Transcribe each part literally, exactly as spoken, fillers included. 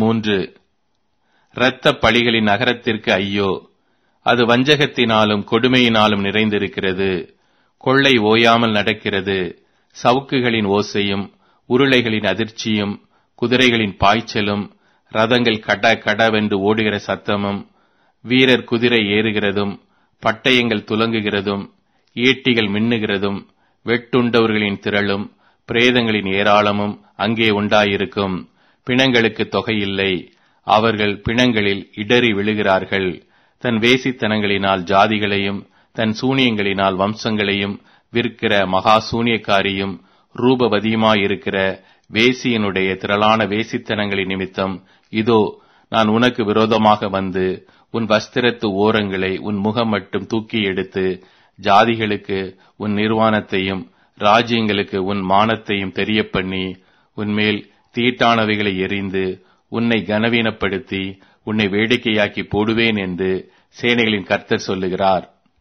மூன்று. இரத்த பழிகளின் நகரத்திற்கு ஐயோ! அது வஞ்சகத்தினாலும் கொடுமையினாலும் நிறைந்திருக்கிறது. கொள்ளை ஓயாமல் நடக்கிறது. சவுக்குகளின் ஓசையும் உருளைகளின் அதிர்ச்சியும் குதிரைகளின் பாய்ச்சலும் ரதங்கள் கட கடவென்று ஓடுகிற சத்தமும் வீரர் குதிரை ஏறுகிறதும் பட்டயங்கள் துலங்குகிறதும் ஈட்டிகள் மின்னுகிறதும் வெட்டுண்டவர்களின் திரளும் பிரேதங்களின் ஏராளமும் அங்கே உண்டாயிருக்கும். பிணங்களுக்கு தொகையில்லை. அவர்கள் பிணங்களில் இடறி விழுகிறார்கள். தன் வேசித்தனங்களினால் ஜாதிகளையும் தன் சூனியங்களினால் வம்சங்களையும் விற்கிற மகா சூனியக்காரியும் ரூபவதியுமாயிருக்கிற வேசியனுடைய திரளான வேசித்தனங்களின் நிமித்தம் இதோ நான் உனக்கு விரோதமாக வந்து உன் வஸ்திரத்து ஓரங்களை உன் முகம் மட்டும் தூக்கி எடுத்து ஜாதிகளுக்கு உன் நிர்வாணத்தையும் ராஜ்யங்களுக்கு உன் மானத்தையும் தெரிய பண்ணி உன்மேல் தீட்டானவைகளை எறிந்து உன்னை கனவீனப்படுத்தி உன்னை வேடிக்கையாக்கி போடுவேன் என்று சேனைகளின் கர்த்தர் சொல்லுகிறார்.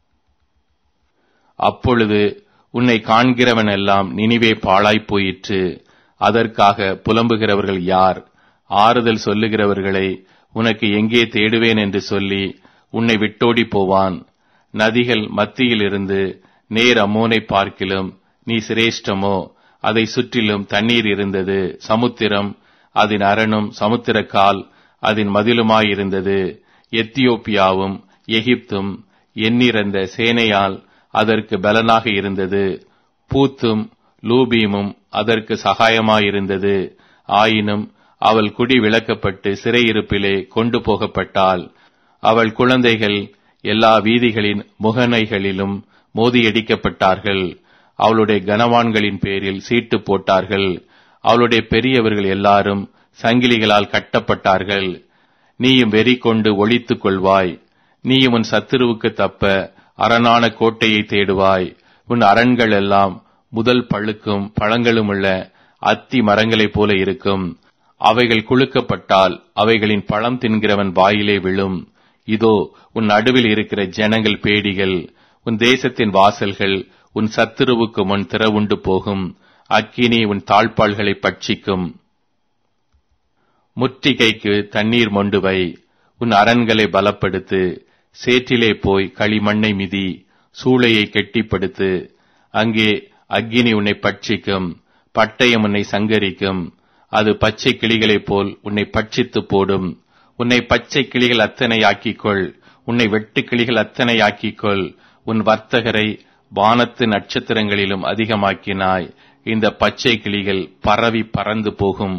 அப்பொழுது உன்னை காண்கிறவன் எல்லாம் நினிவே பாழாய்ப் போயிற்று. அதற்காக புலம்புகிறவர்கள் யார்? ஆறுதல் சொல்லுகிறவர்களை உனக்கு எங்கே தேடுவேன் என்று சொல்லி உன்னை விட்டோடி போவான். நதிகள் மத்தியிலிருந்து நேர் அம்மோனை பார்க்கிலும் நீ சிரேஷ்டமோ? அதை சுற்றிலும் தண்ணீர் இருந்தது. சமுத்திரம் அதன் அரணும் சமுத்திரக்கால் அதன் மதிலுமாயிருந்தது. எத்தியோப்பியாவும் எகிப்தும் எண்ணிறந்த சேனையால் அதற்கு பலனாக இருந்தது. பூத்தும் லூபீமும் அதற்கு சகாயமாயிருந்தது. ஆயினும் அவள் குடி விலக்கப்பட்டு சிறையிருப்பிலே கொண்டு போகப்பட்டாள். அவள் குழந்தைகள் எல்லா வீதிகளின் முகனைகளிலும் மோதியடிக்கப்பட்டார்கள். அவளுடைய கனவான்களின் பேரில் சீட்டு போட்டார்கள். அவளுடைய பெரியவர்கள் எல்லாரும் சங்கிலிகளால் கட்டப்பட்டார்கள். நீயும் வெறி கொண்டு ஒளித்துக் கொள்வாய். நீயும் உன் சத்துருவுக்கு தப்ப அரணான கோட்டையை தேடுவாய். உன் அரண்கள் எல்லாம் முதல் பழுக்கும் பழங்களுமுள்ள அத்தி மரங்களைப் போல இருக்கும். அவைகள் குலுக்கப்பட்டால் அவைகளின் பழம் தின்கிறவன் வாயிலே விழும். இதோ உன் நடுவில் இருக்கிற ஜனங்கள் பேடிகள். உன் தேசத்தின் வாசல்கள் உன் சத்துருவுக்கு முன் திறவுண்டு போகும். அக்கினி உன் தாழ்பாள்களை பட்சிக்கும். முற்றிகைக்கு தண்ணீர் மொண்டு வை. உன் அரண்களை பலப்படுத்து. சேற்றிலே போய் களிமண்ணை மிதி. சூளையை கெட்டிப்படுத்து. அங்கே அக்கினி உன்னை பட்சிக்கும். பட்டயம் உன்னை சங்கரிக்கும். அது பச்சை கிளிகளைப் போல் உன்னை பட்சித்து போடும். உன்னை பச்சை கிளிகள் அத்தனை ஆக்கிக்கொள். உன்னை வெட்டு கிளிகள் அத்தனை ஆக்கிக்கொள். உன் வர்த்தகரை வானத்து நட்சத்திரங்களிலும் அதிகமாக்கினாய். இந்த பச்சை கிளிகள் பரவி பறந்து போகும்.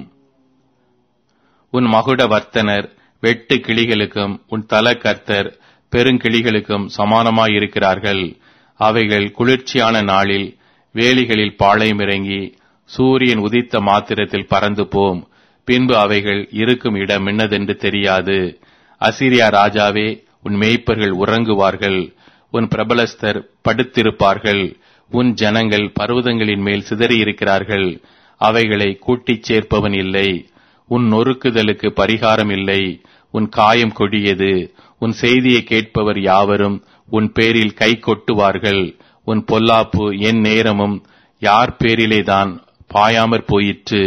உன் மகுட வர்த்தனர் வெட்டு கிளிகளுக்கும் உன் தல கர்த்தர் பெருங்கிளிகளுக்கும் சமானமாயிருக்கிறார்கள். அவைகள் குளிர்ச்சியான நாளில் வேலிகளில் பாளையம் இறங்கி சூரியன் உதித்த மாத்திரத்தில் பறந்து போம். பின்பு அவைகள் இருக்கும் இடம் என்னதென்று தெரியாது. அசீரியா ராஜாவே, உன் மேய்ப்பர்கள் உறங்குவார்கள். உன் பிரபலஸ்தர் படுத்திருப்பார்கள். உன் ஜனங்கள் பர்வதங்களின் மேல் சிதறியிருக்கிறார்கள். அவைகளை கூட்டிச் சேர்ப்பவன் இல்லை. உன் நொறுக்குதலுக்கு பரிகாரம் இல்லை. உன் காயம் கொடியது. உன் செய்தியை கேட்பவர் யாவரும் உன் பேரில் கை கொட்டுவார்கள். உன் பொல்லாப்பு என் நேரமும் யார் பேரிலேதான் பாயாமற் போயிற்று.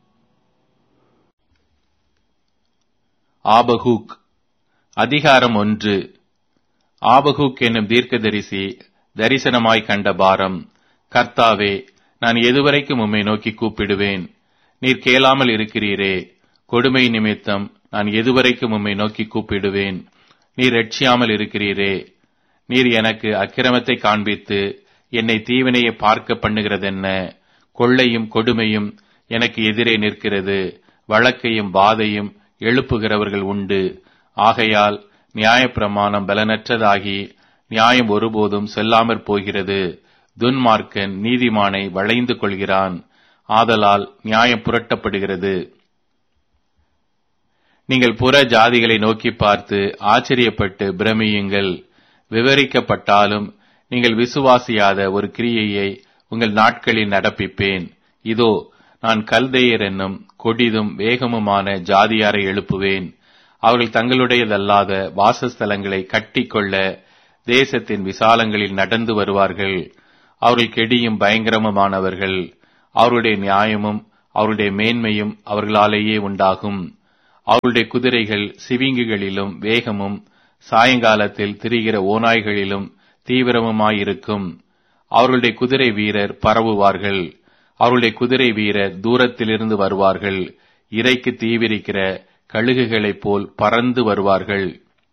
ஆபகூக் அதிகாரம் ஒன்று. ஆபகூக் என்னும் தீர்க்கதரிசி தரிசனமாய் கண்ட பாரம். கர்த்தாவே, நான் எதுவரைக்கும் உம்மை நோக்கி கூப்பிடுவேன்? நீர் கேளாமல் இருக்கிறீரே. கொடுமை நிமித்தம் நான் எதுவரைக்கும் உம்மை நோக்கி கூப்பிடுவேன்? நீர் ரட்சியாமல் இருக்கிறீரே. நீர் எனக்கு அக்கிரமத்தை காண்பித்து என்னை தீவினையை பார்க்க பண்ணுகிறதென்ன? கொள்ளையும் கொடுமையும் எனக்கு எதிரே நிற்கிறது. வழக்கையும் வாதையும் எழுப்புகிறவர்கள் உண்டு. ஆகையால் நியாயப்பிரமாணம் பலனற்றதாகி நியாயம் ஒருபோதும் செல்லாமற் போகிறது. துன்மார்க்கன் நீதிமானை வளைந்து கொள்கிறான். ஆதலால் நியாயம் புரட்டப்படுகிறது. நீங்கள் புற ஜாதிகளை நோக்கி பார்த்து ஆச்சரியப்பட்டு பிரமியுங்கள். விவரிக்கப்பட்டாலும் நீங்கள் விசுவாசியாத ஒரு கிரியையை உங்கள் நாட்களில் நடப்பிப்பேன். இதோ, நான் கல்தேயர் என்னும் கொடிதும் வேகமுமான ஜாதியாரை எழுப்புவேன். அவர்கள் தங்களுடையதல்லாத வாசஸ்தலங்களை கட்டிக்கொள்ள தேசத்தின் விசாலங்களில் நடந்து வருவார்கள். அவர்கள் கெடியும் பயங்கரமுமானவர்கள். அவருடைய நியாயமும் அவருடைய மேன்மையும் அவர்களாலேயே உண்டாகும். அவருடைய குதிரைகள் சிவிங்குகளிலும் வேகமும் சாயங்காலத்தில் திரிகிற ஓநாய்களிலும் தீவிரமுமாயிருக்கும். அவர்களுடைய குதிரை வீரர் பரவுவார்கள். அவருடைய குதிரை வீரர் தூரத்திலிருந்து வருவார்கள். இறைக்கு தீவிரிக்கிற கழுகுகளைப் போல் பறந்து வருவார்கள்.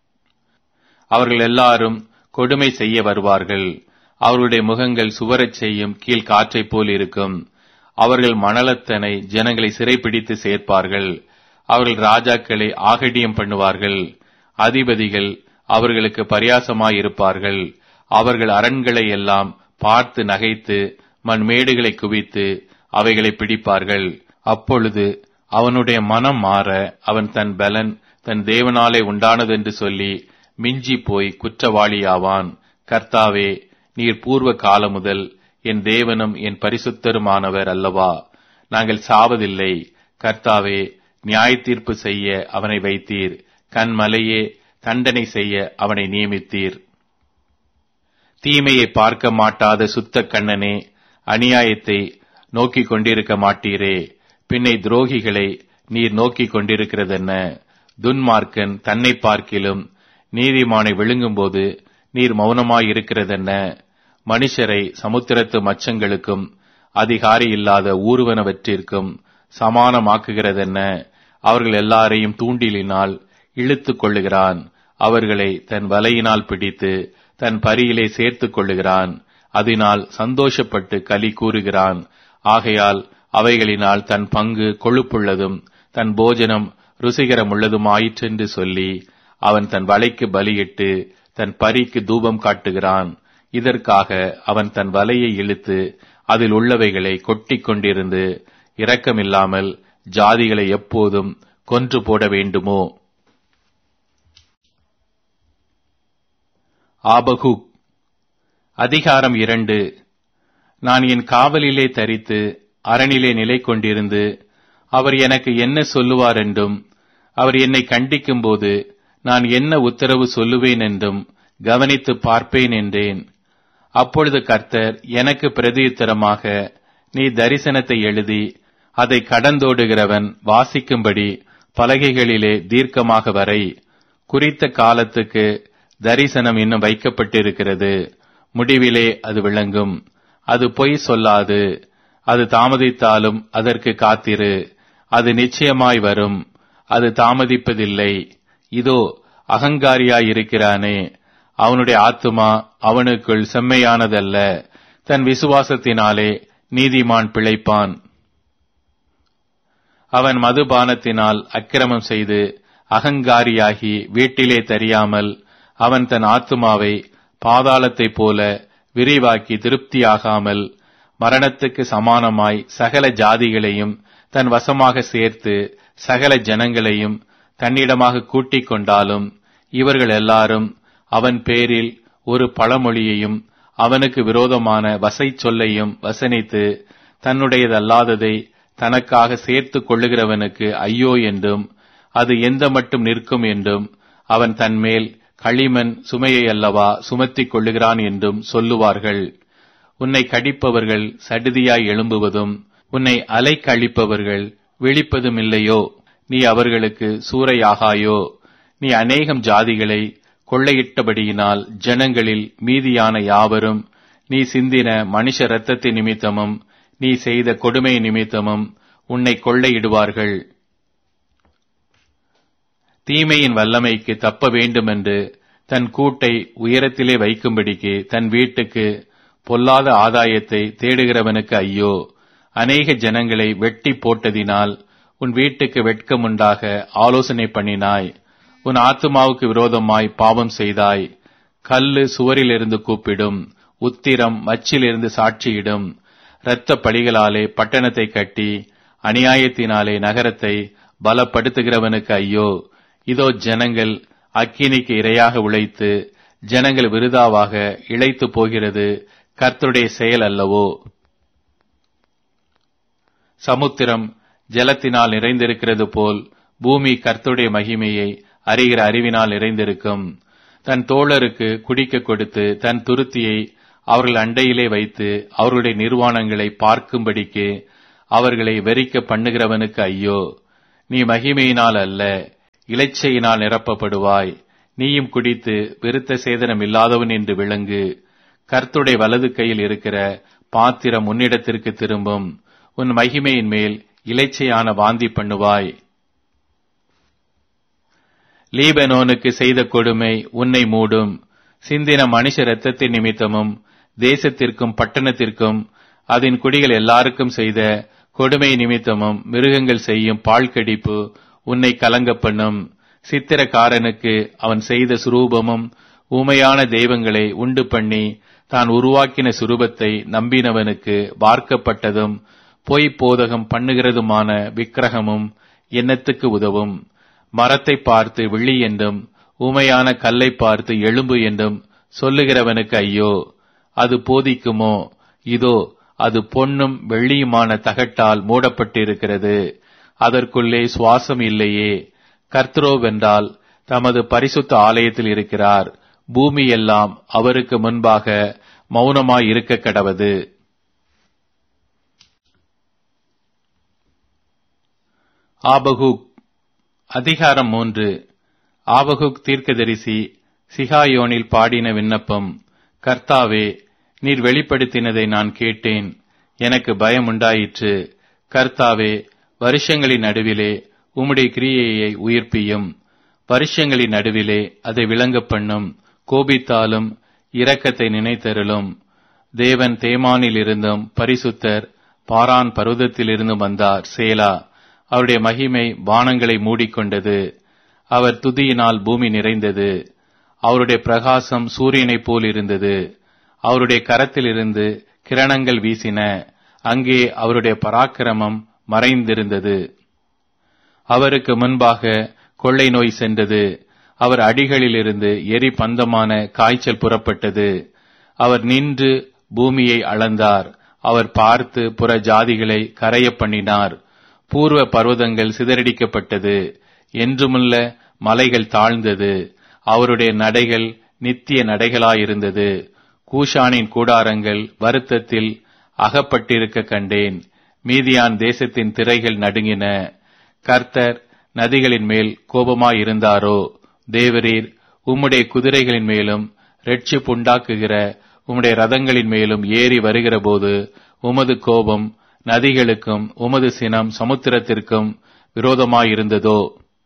அவர்கள் எல்லாரும் கொடுமை செய்ய வருவார்கள். அவர்களுடைய முகங்கள் சுவரச் செய்யும் கீழ் காற்றைப் போல் இருக்கும். அவர்கள் மணலத்தனை ஜனங்களை சிறைப்பிடித்து சேர்ப்பார்கள். அவர்கள் ராஜாக்களை ஆகடியம் பண்ணுவார்கள். அதிபதிகள் அவர்களுக்கு பரியாசமாயிருப்பார்கள். அவர்கள் அரண்களை எல்லாம் பார்த்து நகைத்து மண்மேடுகளை குவித்து அவைகளை பிடிப்பார்கள். அப்பொழுது அவனுடைய மனம் மாற அவன் தன் பலன் தன் தேவனாலே உண்டானதென்று சொல்லி மிஞ்சி போய் குற்றவாளியாவான். கர்த்தாவே, நீர் பூர்வ காலம் முதல் என் தேவனும் என் பரிசுத்தருமானவர் அல்லவா? நாங்கள் சாவதில்லை. கர்த்தாவே, நியாய தீர்ப்பு செய்ய அவனை வைத்தீர். கண்மலையே, தண்டனை செய்ய அவனை நியமித்தீர். தீமையை பார்க்க மாட்டாத சுத்த கண்ணனே, அநியாயத்தை நோக்கிக் கொண்டிருக்க மாட்டீரே. பின்னை துரோகிகளை நீர் நோக்கிக் கொண்டிருக்கிறதென்ன? துன்மார்க்கன் தன்னை பார்க்கிலும் நீதிமானை விழுங்கும்போது நீர் மௌனமாயிருக்கிறதென்ன? மனுஷரை சமுத்திரத்து மச்சங்களுக்கும் அதிகாரி இல்லாத ஊர்வனவற்றிற்கும் சமானமாக்குகிறதென்ன? அவர்கள் எல்லாரையும் தூண்டிலினால் இழுத்துக் கொள்ளுகிறான். அவர்களை தன் வலையினால் பிடித்து தன் பரியிலே சேர்த்துக் கொள்ளுகிறான். அதனால் சந்தோஷப்பட்டு களி கூறுகிறான். ஆகையால் அவைகளினால் தன் பங்கு கொழுப்புள்ளதும் தன் போஜனம் ருசிகரமுள்ளதுமாயிற்றென்று சொல்லி அவன் தன் வலைக்கு பலியிட்டு தன் பரிக்கு தூபம் காட்டுகிறான். இதற்காக அவன் தன் வலையை இழுத்து அதில் உள்ளவைகளை கொட்டிக் கொண்டிருந்து இரக்கமில்லாமல் ஜாதிகளை எப்போதும் கொன்று போட வேண்டுமோ? ஆபகுக் அதிகாரம் இரண்டு. நான் என் காவலிலே தரித்து அரணிலே நிலை கொண்டிருந்து அவர் எனக்கு என்ன சொல்லுவார் என்றும் அவர் என்னை கண்டிக்கும் போது நான் என்ன உத்தரவு சொல்லுவேன் என்றும் கவனித்து பார்ப்பேன் என்றேன். அப்பொழுது கர்த்தர் எனக்கு பிரதியுத்தரமாக, நீ தரிசனத்தை எழுதி அதை கடந்தோடுகிறவன் வாசிக்கும்படி பலகைகளிலே தீர்க்கமாக வரை. குறித்த காலத்துக்கு தரிசனம் இன்னும் வைக்கப்பட்டிருக்கிறது. முடிவிலே அது விளங்கும். அது பொய் சொல்லாது. அது தாமதித்தாலும் அதற்கு காத்திரு. அது நிச்சயமாய் வரும். அது தாமதிப்பதில்லை. இதோ அகங்காரியாயிருக்கிறானே, அவனுடைய ஆத்துமா அவனுக்குள் செம்மையானதல்ல. தன் விசுவாசத்தினாலே நீதிமான் பிழைப்பான். அவன் மதுபானத்தினால் அக்கிரமம் செய்து அகங்காரியாகி வீட்டிலே தெரியாமல் அவன் தன் ஆத்துமாவை பாதாளத்தைப் போல விரிவாக்கி திருப்தியாகாமல் மரணத்துக்கு சமானமாய் சகல ஜாதிகளையும் தன் வசமாக சேர்த்து சகல ஜனங்களையும் தன்னிடமாக கூட்டிக் கொண்டாலும் இவர்கள் எல்லாரும் அவன் பேரில் ஒரு பழமொழியையும் அவனுக்கு விரோதமான வசை சொல்லையும் வசனித்து தன்னுடையதல்லாததை தனக்காக சேர்த்துக் கொள்ளுகிறவனுக்கு ஐயோ என்றும் அது எந்த மட்டும் நிற்கும் என்றும் அவன் தன்மேல் களிமண் சுமையை அல்லவா சுமத்திக் கொள்ளுகிறான் என்றும் சொல்லுவார்கள். உன்னை கடிப்பவர்கள் சடுதியாய் எழும்புவதும் உன்னை அலை கழிப்பவர்கள் விழிப்பதும் இல்லையோ? நீ அவர்களுக்கு சூறையாகாயோ? நீ அநேகம் ஜாதிகளை கொள்ளையிட்டபடியினால் ஜனங்களில் மீதியான யாவரும் நீ சிந்தின மனுஷ இரத்தத்தின் நிமித்தமும் நீ செய்த கொடுமை நிமித்தமும் உன்னை கொள்ளையிடுவார்கள். தீமையின் வல்லமைக்கு தப்ப வேண்டுமென்று தன் கூட்டை உயரத்திலே வைக்கும்படிக்கு தன் வீட்டுக்கு பொல்லாத ஆதாயத்தை தேடுகிறவனுக்கு ஐயோ! அநேக ஜனங்களை வெட்டி போட்டதினால் உன் வீட்டுக்கு வெட்கமுண்டாக ஆலோசனை பண்ணினாய். உன் ஆத்துமாவுக்கு விரோதமாய் பாவம் செய்தாய். கல்லு சுவரிலிருந்து கூப்பிடும், உத்திரம் மச்சிலிருந்து சாட்சியிடும். இரத்த பழிகளாலே பட்டணத்தை கட்டி அநியாயத்தினாலே நகரத்தை பலப்படுத்துகிறவனுக்கு ஐயோ! இதோ ஜனங்கள் அக்கினிக்கு இரையாக உழைத்து ஜனங்கள் விருதாவாக இளைத்து போகிறது கர்த்தருடைய செயல் அல்லவோ? சமுத்திரம் ஜலத்தினால் நிறைந்திருக்கிறது போல் பூமி கர்த்தருடைய மகிமையை அறிகிற அறிவினால் நிறைந்திருக்கும். தன் தோழருக்கு குடிக்க கொடுத்து தன் துருத்தியை அவர்கள் அண்டையிலே வைத்து அவர்களுடைய நிர்வாணங்களை பார்க்கும்படிக்கு அவர்களை வெறிக்க பண்ணுகிறவனுக்கு ஐயோ! நீ மகிமையினால் அல்ல, இளைச்சையினால் நிரப்பப்படுவாய். நீயும் குடித்து விருத்த சேதனம் இல்லாதவன் என்று விளங்கு. கர்த்தருடைய வலது கையில் இருக்கிற பாத்திரம் உன்னிடத்திற்கு திரும்பும். உன் மகிமையின் மேல் இளைச்சையான வாந்தி பண்ணுவாய். லீபனோனுக்கு செய்த கொடுமை உன்னை மூடும். சிந்தின மனுஷ இரத்தத்தின் நிமித்தமும் தேசத்திற்கும் பட்டணத்திற்கும் அதன் குடிகள் எல்லாருக்கும் செய்த கொடுமை நிமித்தமும் மிருகங்கள் செய்யும் பாழ்கடிப்பு உன்னை கலங்க பண்ணும். சித்திரக்காரனுக்கு அவன் செய்த சுரூபமும் ஊமையான தெய்வங்களை உண்டு பண்ணி தான் உருவாக்கின சுரூபத்தை நம்பினவனுக்கு வார்க்கப்பட்டதும் பொய் போதகம் பண்ணுகிறதுமான விக்கிரகமும் எண்ணத்துக்கு உதவும். மரத்தை பார்த்து வெள்ளி என்றும் ஊமையான கல்லை பார்த்து எலும்பு என்றும் சொல்லுகிறவனுக்கு ஐயோ! அது போதிக்குமோ? இதோ அது பொன்னும் வெள்ளியுமான தகட்டால் மூடப்பட்டிருக்கிறது, அதற்குள்ளே சுவாசம் இல்லையே. கர்த்தரோவென்றால் தமது பரிசுத்த ஆலயத்தில் இருக்கிறார். பூமி எல்லாம் அவருக்கு முன்பாக மௌனமாய் இருக்க கடவது. ஆபகுக் அதிகாரம் மூன்று. ஆபகுக் தீர்க்கதரிசி சிகாயோனில் பாடின விண்ணப்பம். கர்த்தாவே, நீர் வெளிப்படுத்தினதை நான் கேட்டேன், எனக்கு பயம் உண்டாயிற்று. கர்த்தாவே, வருஷங்களின் நடுவிலே உம்முடைய கிரியையை உயிர்ப்பியும். வருஷங்களின் நடுவிலே அதை விளங்க பண்ணும். கோபித்தாலும் இரக்கத்தை நினைத்தருளும். தேவன் தேமானில் இருந்தும் பரிசுத்தர் பாரான் பர்வதத்திலிருந்தும் வந்தார். சேலா. அவருடைய மகிமை வானங்களை மூடிக்கொண்டது. அவர் துதியினால் பூமி நிறைந்தது. அவருடைய பிரகாசம் சூரியனைப் போல் இருந்தது. அவருடைய கரத்திலிருந்து கிரணங்கள் வீசின. அங்கே அவருடைய பராக்கிரமம் மறைந்திருந்தது. அவருக்கு முன்பாக கொள்ளை நோய் சென்றது. அவர் அடிகளிலிருந்து எரி பந்தமான காய்ச்சல் புறப்பட்டது. அவர் நின்று பூமியை அளந்தார். அவர் பார்த்து புற ஜாதிகளை கரைய பண்ணினார். பூர்வ பர்வதங்கள் சிதறடிக்கப்பட்டது. என்றுமுள்ள மலைகள் தாழ்ந்தது. அவருடைய நடைகள் நித்திய நடைகளாயிருந்தது. கூஷானின் கூடாரங்கள் வருத்தத்தில் அகப்பட்டிருக்க கண்டேன். மீதியான் தேசத்தின் திரைகள் நடுங்கின. கர்த்தர் நதிகளின் மேல் கோபமாயிருந்தாரோ? தேவரீர் உம்முடைய குதிரைகளின் மேலும் இரட்சிப்புண்டாக்குகிற உம்முடைய ரதங்களின் மேலும் ஏறி வருகிற போது உமது கோபம் நதிகளுக்கும் உமது சினம் சமுத்திரத்திற்கும் விரோதமாயிருந்ததோ?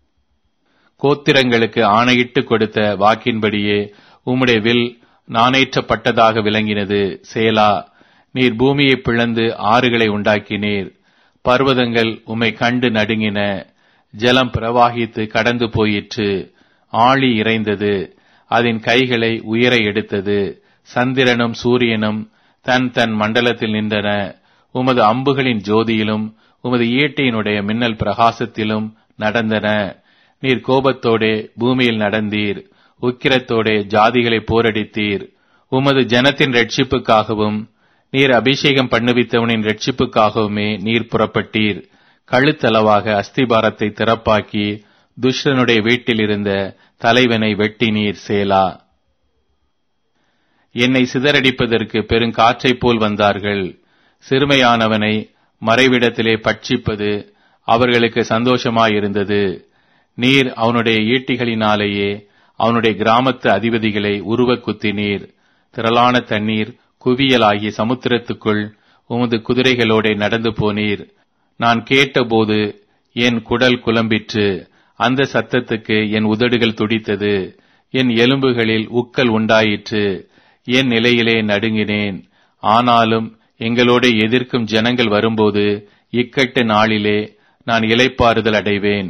கோத்திரங்களுக்கு ஆணையிட்டு கொடுத்த வாக்கின்படியே உம்முடைய வில் நாணேற்றப்பட்டதாக விளங்கினது. சேலா. நீர் பூமியை பிளந்து ஆறுகளை உண்டாக்கினீர். பர்வதங்கள் உம்மை கண்டு நடுங்கின. ஜலம் பிரவாகித்து கடந்து போயிற்று. ஆழி இறைந்தது. அதன் கைகளை உயர எடுத்தது. சந்திரனும் சூரியனும் தன் தன் மண்டலத்தில் நின்றன. உமது அம்புகளின் ஜோதியிலும் உமது ஈட்டியினுடைய மின்னல் பிரகாசத்திலும் நடந்தன. நீர் கோபத்தோடே பூமியில் நடந்தீர். உக்கிரத்தோடே ஜாதிகளை போரடித்தீர். உமது ஜனத்தின் ரட்சிப்புக்காகவும் நீர் அபிஷேகம் பண்ணுவித்தவனின் ரட்சிப்புக்காகவுமே நீர் புறப்பட்டீர். கழுத்தளவாக அஸ்திபாரத்தை திறப்பாக்கி துஷ்டனுடைய வீட்டில் இருந்த தலைவனை வெட்டினீர். சேலா. என்னை சிதறடிப்பதற்கு பெருங்காற்றைப் போல் வந்தார்கள். சிறுமையானவனை மறைவிடத்திலே பட்சிப்பது அவர்களுக்கு சந்தோஷமாயிருந்தது. நீர் அவனுடைய ஈட்டிகளினாலேயே அவனுடைய கிராமத்து அதிபதிகளை உருவ குத்தினீர். திரளான தண்ணீர் குவியலாகி சமுத்திரத்துக்குள் உமது குதிரைகளோட நடந்து போனீர். நான் கேட்டபோது என் குடல் குழம்பிற்று. அந்த சத்தத்துக்கு என் உதடுகள் துடித்தது. என் எலும்புகளில் உக்கல் உண்டாயிற்று. என் நிலையிலே நடுங்கினேன். ஆனாலும் எங்களோட எதிர்க்கும் ஜனங்கள் வரும்போது இக்கட்டு நாளிலே நான் இளைப்பாறுதல் அடைவேன்.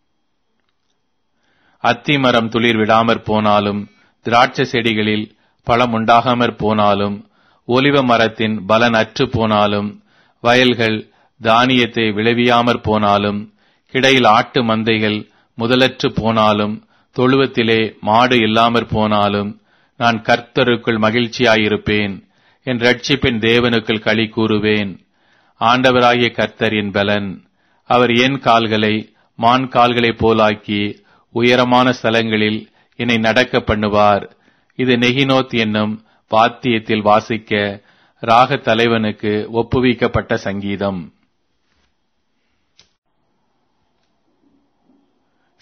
அத்திமரம் துளிர் விடாமற் போனாலும் திராட்சை செடிகளில் பழம் உண்டாகாமற் போனாலும் ஒலிவ மரத்தின் பலன் அற்று போனாலும் வயல்கள் தானியத்தை விளைவியாமற் போனாலும் கிடையில் ஆட்டு மந்தைகள் முதலற்று போனாலும் தொழுவத்திலே மாடு இல்லாமற் போனாலும் நான் கர்த்தருக்குள் மகிழ்ச்சியாயிருப்பேன். என் ரட்சிப்பின் தேவனுக்குள் களி கூறுவேன். ஆண்டவராகிய கர்த்தர் என் பலன். அவர் என் கால்களை மான் கால்களைப் போலாக்கி உயரமான ஸ்தலங்களில் என்னை நடக்க பண்ணுவார். இது நெகினோத் என்னும் வாத்தியத்தில் வாசிக்க ராக தலைவனுக்கு ஒப்புவிக்கப்பட்ட சங்கீதம்.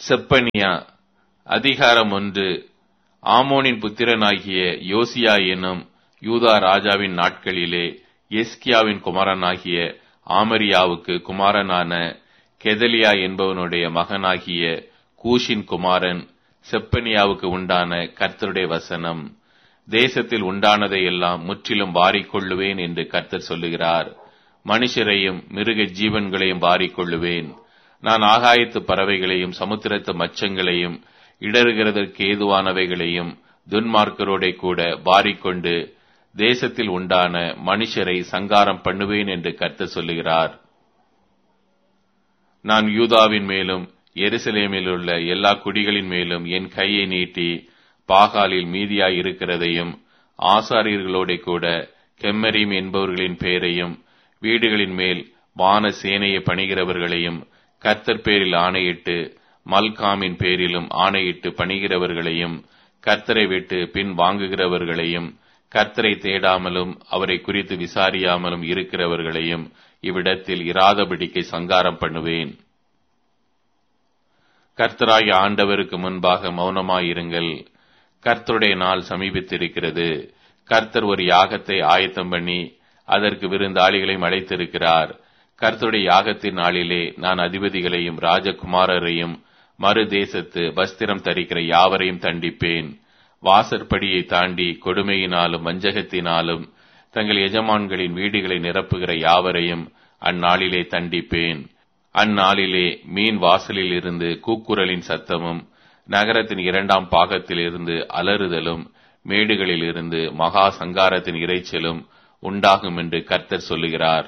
செப்பனியா அதிகாரம் ஒன்று. ஆமோனின் புத்திரனாகிய யோசியா என்னும் யூதா ராஜாவின் நாட்களிலே எஸ்கியாவின் குமாரனாகிய ஆமரியாவுக்கு குமாரனான கெதலியா என்பவனுடைய மகனாகிய கூஷின் குமாரன் செப்பனியாவுக்கு உண்டான கர்த்தருடைய வசனம். தேசத்தில் உண்டானதை எல்லாம் முற்றிலும் வாரிக்கொள்ளுவேன் என்று கர்த்தர் சொல்லுகிறார். மனுஷரையும் மிருக ஜீவன்களையும் வாரிக்கொள்ளுவேன். நான் ஆகாயத்து பறவைகளையும் சமுத்திரத்து மச்சங்களையும் இடறுகிறதற்கு ஏதுவானவைகளையும் துன்மார்க்கரோட கூட வாரிக்கொண்டு தேசத்தில் உண்டான மனுஷரை சங்காரம் பண்ணுவேன் என்று கர்த்தர் சொல்லுகிறார். நான் யூதாவின் மேலும் எருசலேமில் உள்ள எல்லா குடிகளின் மேலும் என் கையை நீட்டி பாகாலில் மீதியாய் இருக்கிறதையும் ஆசாரியர்களோட கூட கெம்மரீம் என்பவர்களின் பேரையும் வீடுகளின் மேல் வான சேனையை பணிகிறவர்களையும் கர்த்தர் பேரில் ஆணையிட்டு மல்காமின் பேரிலும் ஆணையிட்டு பணிகிறவர்களையும் கர்த்தரை விட்டு பின் வாங்குகிறவர்களையும் கர்த்தரை தேடாமலும் அவரை குறித்து விசாரியாமலும் இருக்கிறவர்களையும் இவ்விடத்தில் இராதபடிக்கு சங்காரம் பண்ணுவேன். கர்த்தராகிய ஆண்டவருக்கு முன்பாக மௌனமாயிருங்கள். கர்த்தருடைய நாள் சமீபித்திருக்கிறது. கர்த்தர் ஒரு யாகத்தை ஆயத்தம் பண்ணி அதற்கு விருந்தாளிகளையும் அழைத்திருக்கிறார். கர்த்தருடைய யாகத்தின் நாளிலே நான் அதிபதிகளையும் ராஜகுமாரரையும் மறு தேசத்து வஸ்திரம் தரிக்கிற யாவரையும் தண்டிப்பேன். வாசற்படியை தாண்டி கொடுமையினாலும் வஞ்சகத்தினாலும் தங்கள் எஜமான்களின் வீடுகளை நிரப்புகிற யாவரையும் அந்நாளிலே தண்டிப்பேன். அந்நாளிலே மீன் வாசலில் இருந்து கூக்குரலின் சத்தமும் நகரத்தின் இரண்டாம் பாகத்தில் இருந்து அலறுதலும் மேடுகளில் இருந்து மகா சங்காரத்தின் இரைச்சலும் உண்டாகும் என்று கர்த்தர் சொல்லுகிறார்.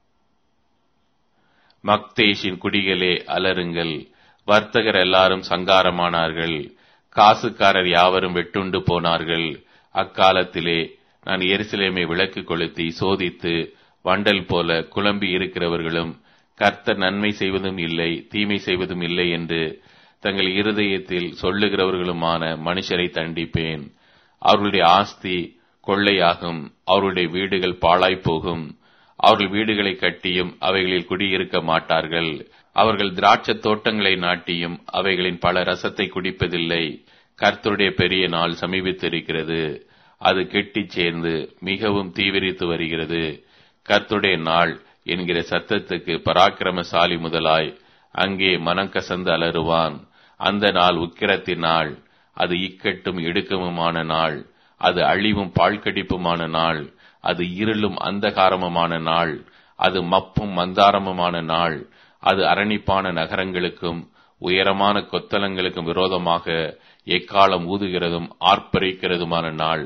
மக்தேஷின் குடிகளே அலறுங்கள். வர்த்தகர் எல்லாரும் சங்காரமானார்கள். காசுக்காரர் யாவரும் வெட்டுண்டு போனார்கள். அக்காலத்திலே நான் எருசலேமை விளக்கு கொளுத்தி சோதித்து வண்டல் போல குழம்பி இருக்கிறவர்களும் கர்த்தர் நன்மை செய்வதும் இல்லை தீமை செய்வதும் இல்லை என்று தங்கள் இருதயத்தில் சொல்லுகிறவர்களுமான மனுஷரை தண்டிப்பேன். அவர்களுடைய ஆஸ்தி கொள்ளையாகும். அவருடைய வீடுகள் பாழாய் போகும். அவர்கள் வீடுகளை கட்டியும் அவைகளில் குடியிருக்க மாட்டார்கள். அவர்கள் திராட்சத் தோட்டங்களை நாட்டியும் அவைகளின் பல ரசத்தை குடிப்பதில்லை. கர்த்தருடைய பெரிய நாள் சமீபித்திருக்கிறது. அது கெட்டிச் சேர்ந்து மிகவும் தீவிரித்து வருகிறது. கர்த்தருடைய நாள் என்கிற சத்தத்துக்கு பராக்கிரமசாலி முதலாய் அங்கே மனம் கசந்து அலறுவான். அந்த நாள் உக்கிரத்தின் நாள். அது இக்கட்டும் இடுக்கமுமான நாள். அது அழிவும் பாழ்கடிப்புமான நாள். அது இருளும் அந்தகாரமுமான நாள். அது மப்பும் மந்தாரமுமான நாள். அது அரணிப்பான நகரங்களுக்கும் உயரமான கொத்தலங்களுக்கும் விரோதமாக எக்காலம் ஊதுகிறதும் ஆர்ப்பரிக்கிறதுமான நாள்.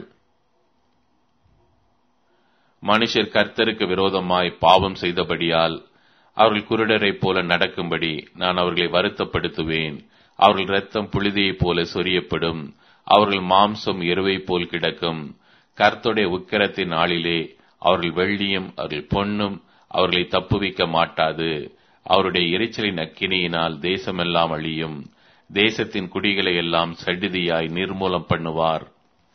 மனுஷர் கர்த்தருக்கு விரோதமாய் பாவம் செய்தபடியால் அவர்கள் குருடரைப் போல நடக்கும்படி நான் அவர்களை வருத்தப்படுத்துவேன். அவர்கள் இரத்தம் புழுதியைப் போல சொரியப்படும். அவர்கள் மாம்சம் எருவை போல் கிடக்கும். கர்த்தருடைய உக்கிரத்தின் நாளிலே அவர்கள் வெள்ளியும் அவர்கள் பொன்னும் அவர்களை தப்புவிக்க மாட்டாது. அவருடைய எரிச்சலின் அக்கினியினால் தேசமெல்லாம் அழியும். தேசத்தின் குடிகளை எல்லாம் சடிதியாய் நிர்மூலம் பண்ணுவார்.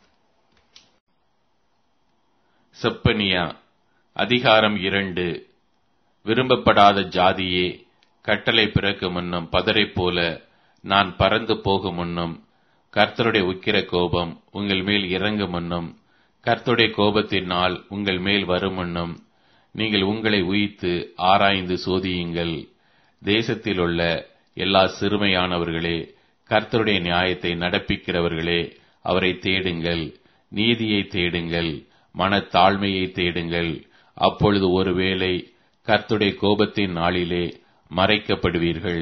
செப்பனியா அதிகாரம் இரண்டு. விரும்பப்படாத ஜாதியே, கட்டளை பிறக்கு முன்னும் பதரை போல நான் பறந்து போகும் முன்னும் கர்த்தருடைய உக்கிர கோபம் உங்கள் மேல் இறங்கும் முன்னும் கர்த்தருடைய கோபத்தின் நாள் உங்கள் மேல் வரும் முன்னும் நீங்கள் உங்களை உயித்து ஆராய்ந்து சோதியுங்கள். தேசத்தில் உள்ள எல்லா சிறுமையானவர்களே, கர்த்தருடைய நியாயத்தை நடப்பிக்கிறவர்களே, அவரை தேடுங்கள். நீதியை தேடுங்கள். மனத்தாழ்மையை தேடுங்கள். அப்பொழுது ஒருவேளை கர்த்தருடைய கோபத்தின் நாளிலே மறைக்கப்படுவீர்கள்.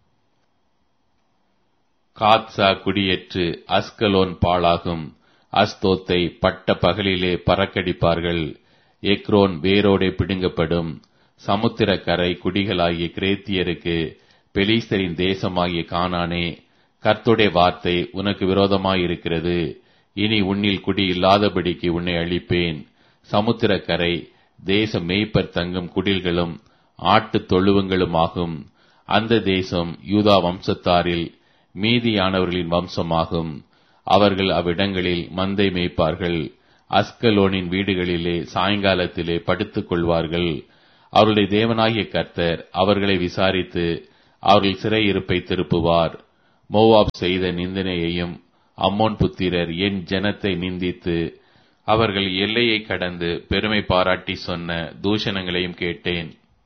காத்சா குடியேற்று அஸ்கலோன் பாழாகும். அஸ்தோத்தை பட்ட பகலிலே பறக்கடிப்பார்கள். எக்ரோன் வேரோடே பிடுங்கப்படும். சமுத்திரக்கரை குடிகளாகிய கிரேத்தியருக்கு பெலிஸ்தரின் தேசமாகிய கானானே, கர்த்தருடைய வார்த்தை உனக்கு விரோதமாயிருக்கிறது. இனி உன்னில் குடி இல்லாதபடிக்கு உன்னை அழிப்பேன். சமுத்திரக்கரை தேச மேய்ப்பர் தங்கும் குடில்களும் ஆட்டு தொழுவங்களுமாகும். அந்த தேசம் யூதா வம்சத்தாரில் மீதியானவர்களின் வம்சமாகும். அவர்கள் அவ்விடங்களில் மந்தை மேய்ப்பார்கள். அஸ்கலோனின் வீடுகளிலே சாயங்காலத்திலே படுத்துக் கொள்வார்கள். அவருடைய தேவனாகிய கர்த்தர் அவர்களை விசாரித்து அவர்கள் சிறையிருப்பை திருப்புவார். மோவாப் செய்த நிந்தனையையும் அம்மோன் புத்திரர் என் ஜனத்தை நிந்தித்து அவர்கள் எல்லையை கடந்து பெருமை பாராட்டி சொன்ன தூஷணங்களையும் கேட்டேன்.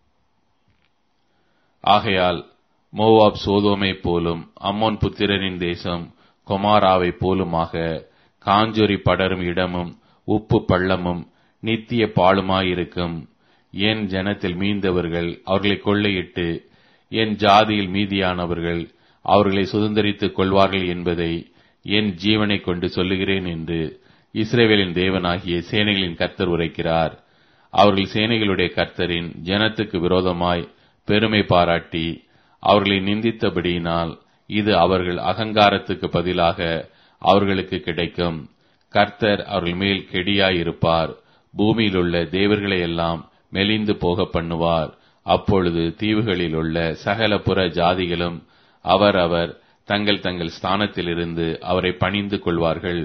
ஆகையால் மோவாப் சோதோமை போலும் அம்மோன் புத்திரரின் தேசம் கொமாராவை போலுமாக காஞ்சொரி படரும் இடமும் உப்பு பள்ளமும் நித்திய பாழுமாயிருக்கும். என் ஜனத்தில் மீந்தவர்கள் அவர்களை கொள்ளையிட்டு என் ஜாதியில் மீதியானவர்கள் அவர்களை சுதந்தரித்துக் கொள்வார்கள் என்பதை என் ஜீவனை கொண்டு சொல்லுகிறேன் என்று இஸ்ரவேலின் தேவனாகிய சேனைகளின் கர்த்தர் உரைக்கிறார். அவர்கள் சேனைகளுடைய கர்த்தரின் ஜனத்துக்கு விரோதமாய் பெருமை பாராட்டி அவர்களை நிந்தித்தபடியினால் இது அவர்கள் அகங்காரத்துக்கு பதிலாக அவர்களுக்கு கிடைக்கும். கர்த்தர் அவர்கள் மேல் கெடியாயிருப்பார். பூமியில் உள்ள தேவர்களை எல்லாம் மெலிந்து போக பண்ணுவார். அப்பொழுது தீவுகளில் உள்ள சகல புற ஜாதிகளும் அவர் அவர் தங்கள் தங்கள் ஸ்தானத்திலிருந்து அவரை பணிந்து கொள்வார்கள்.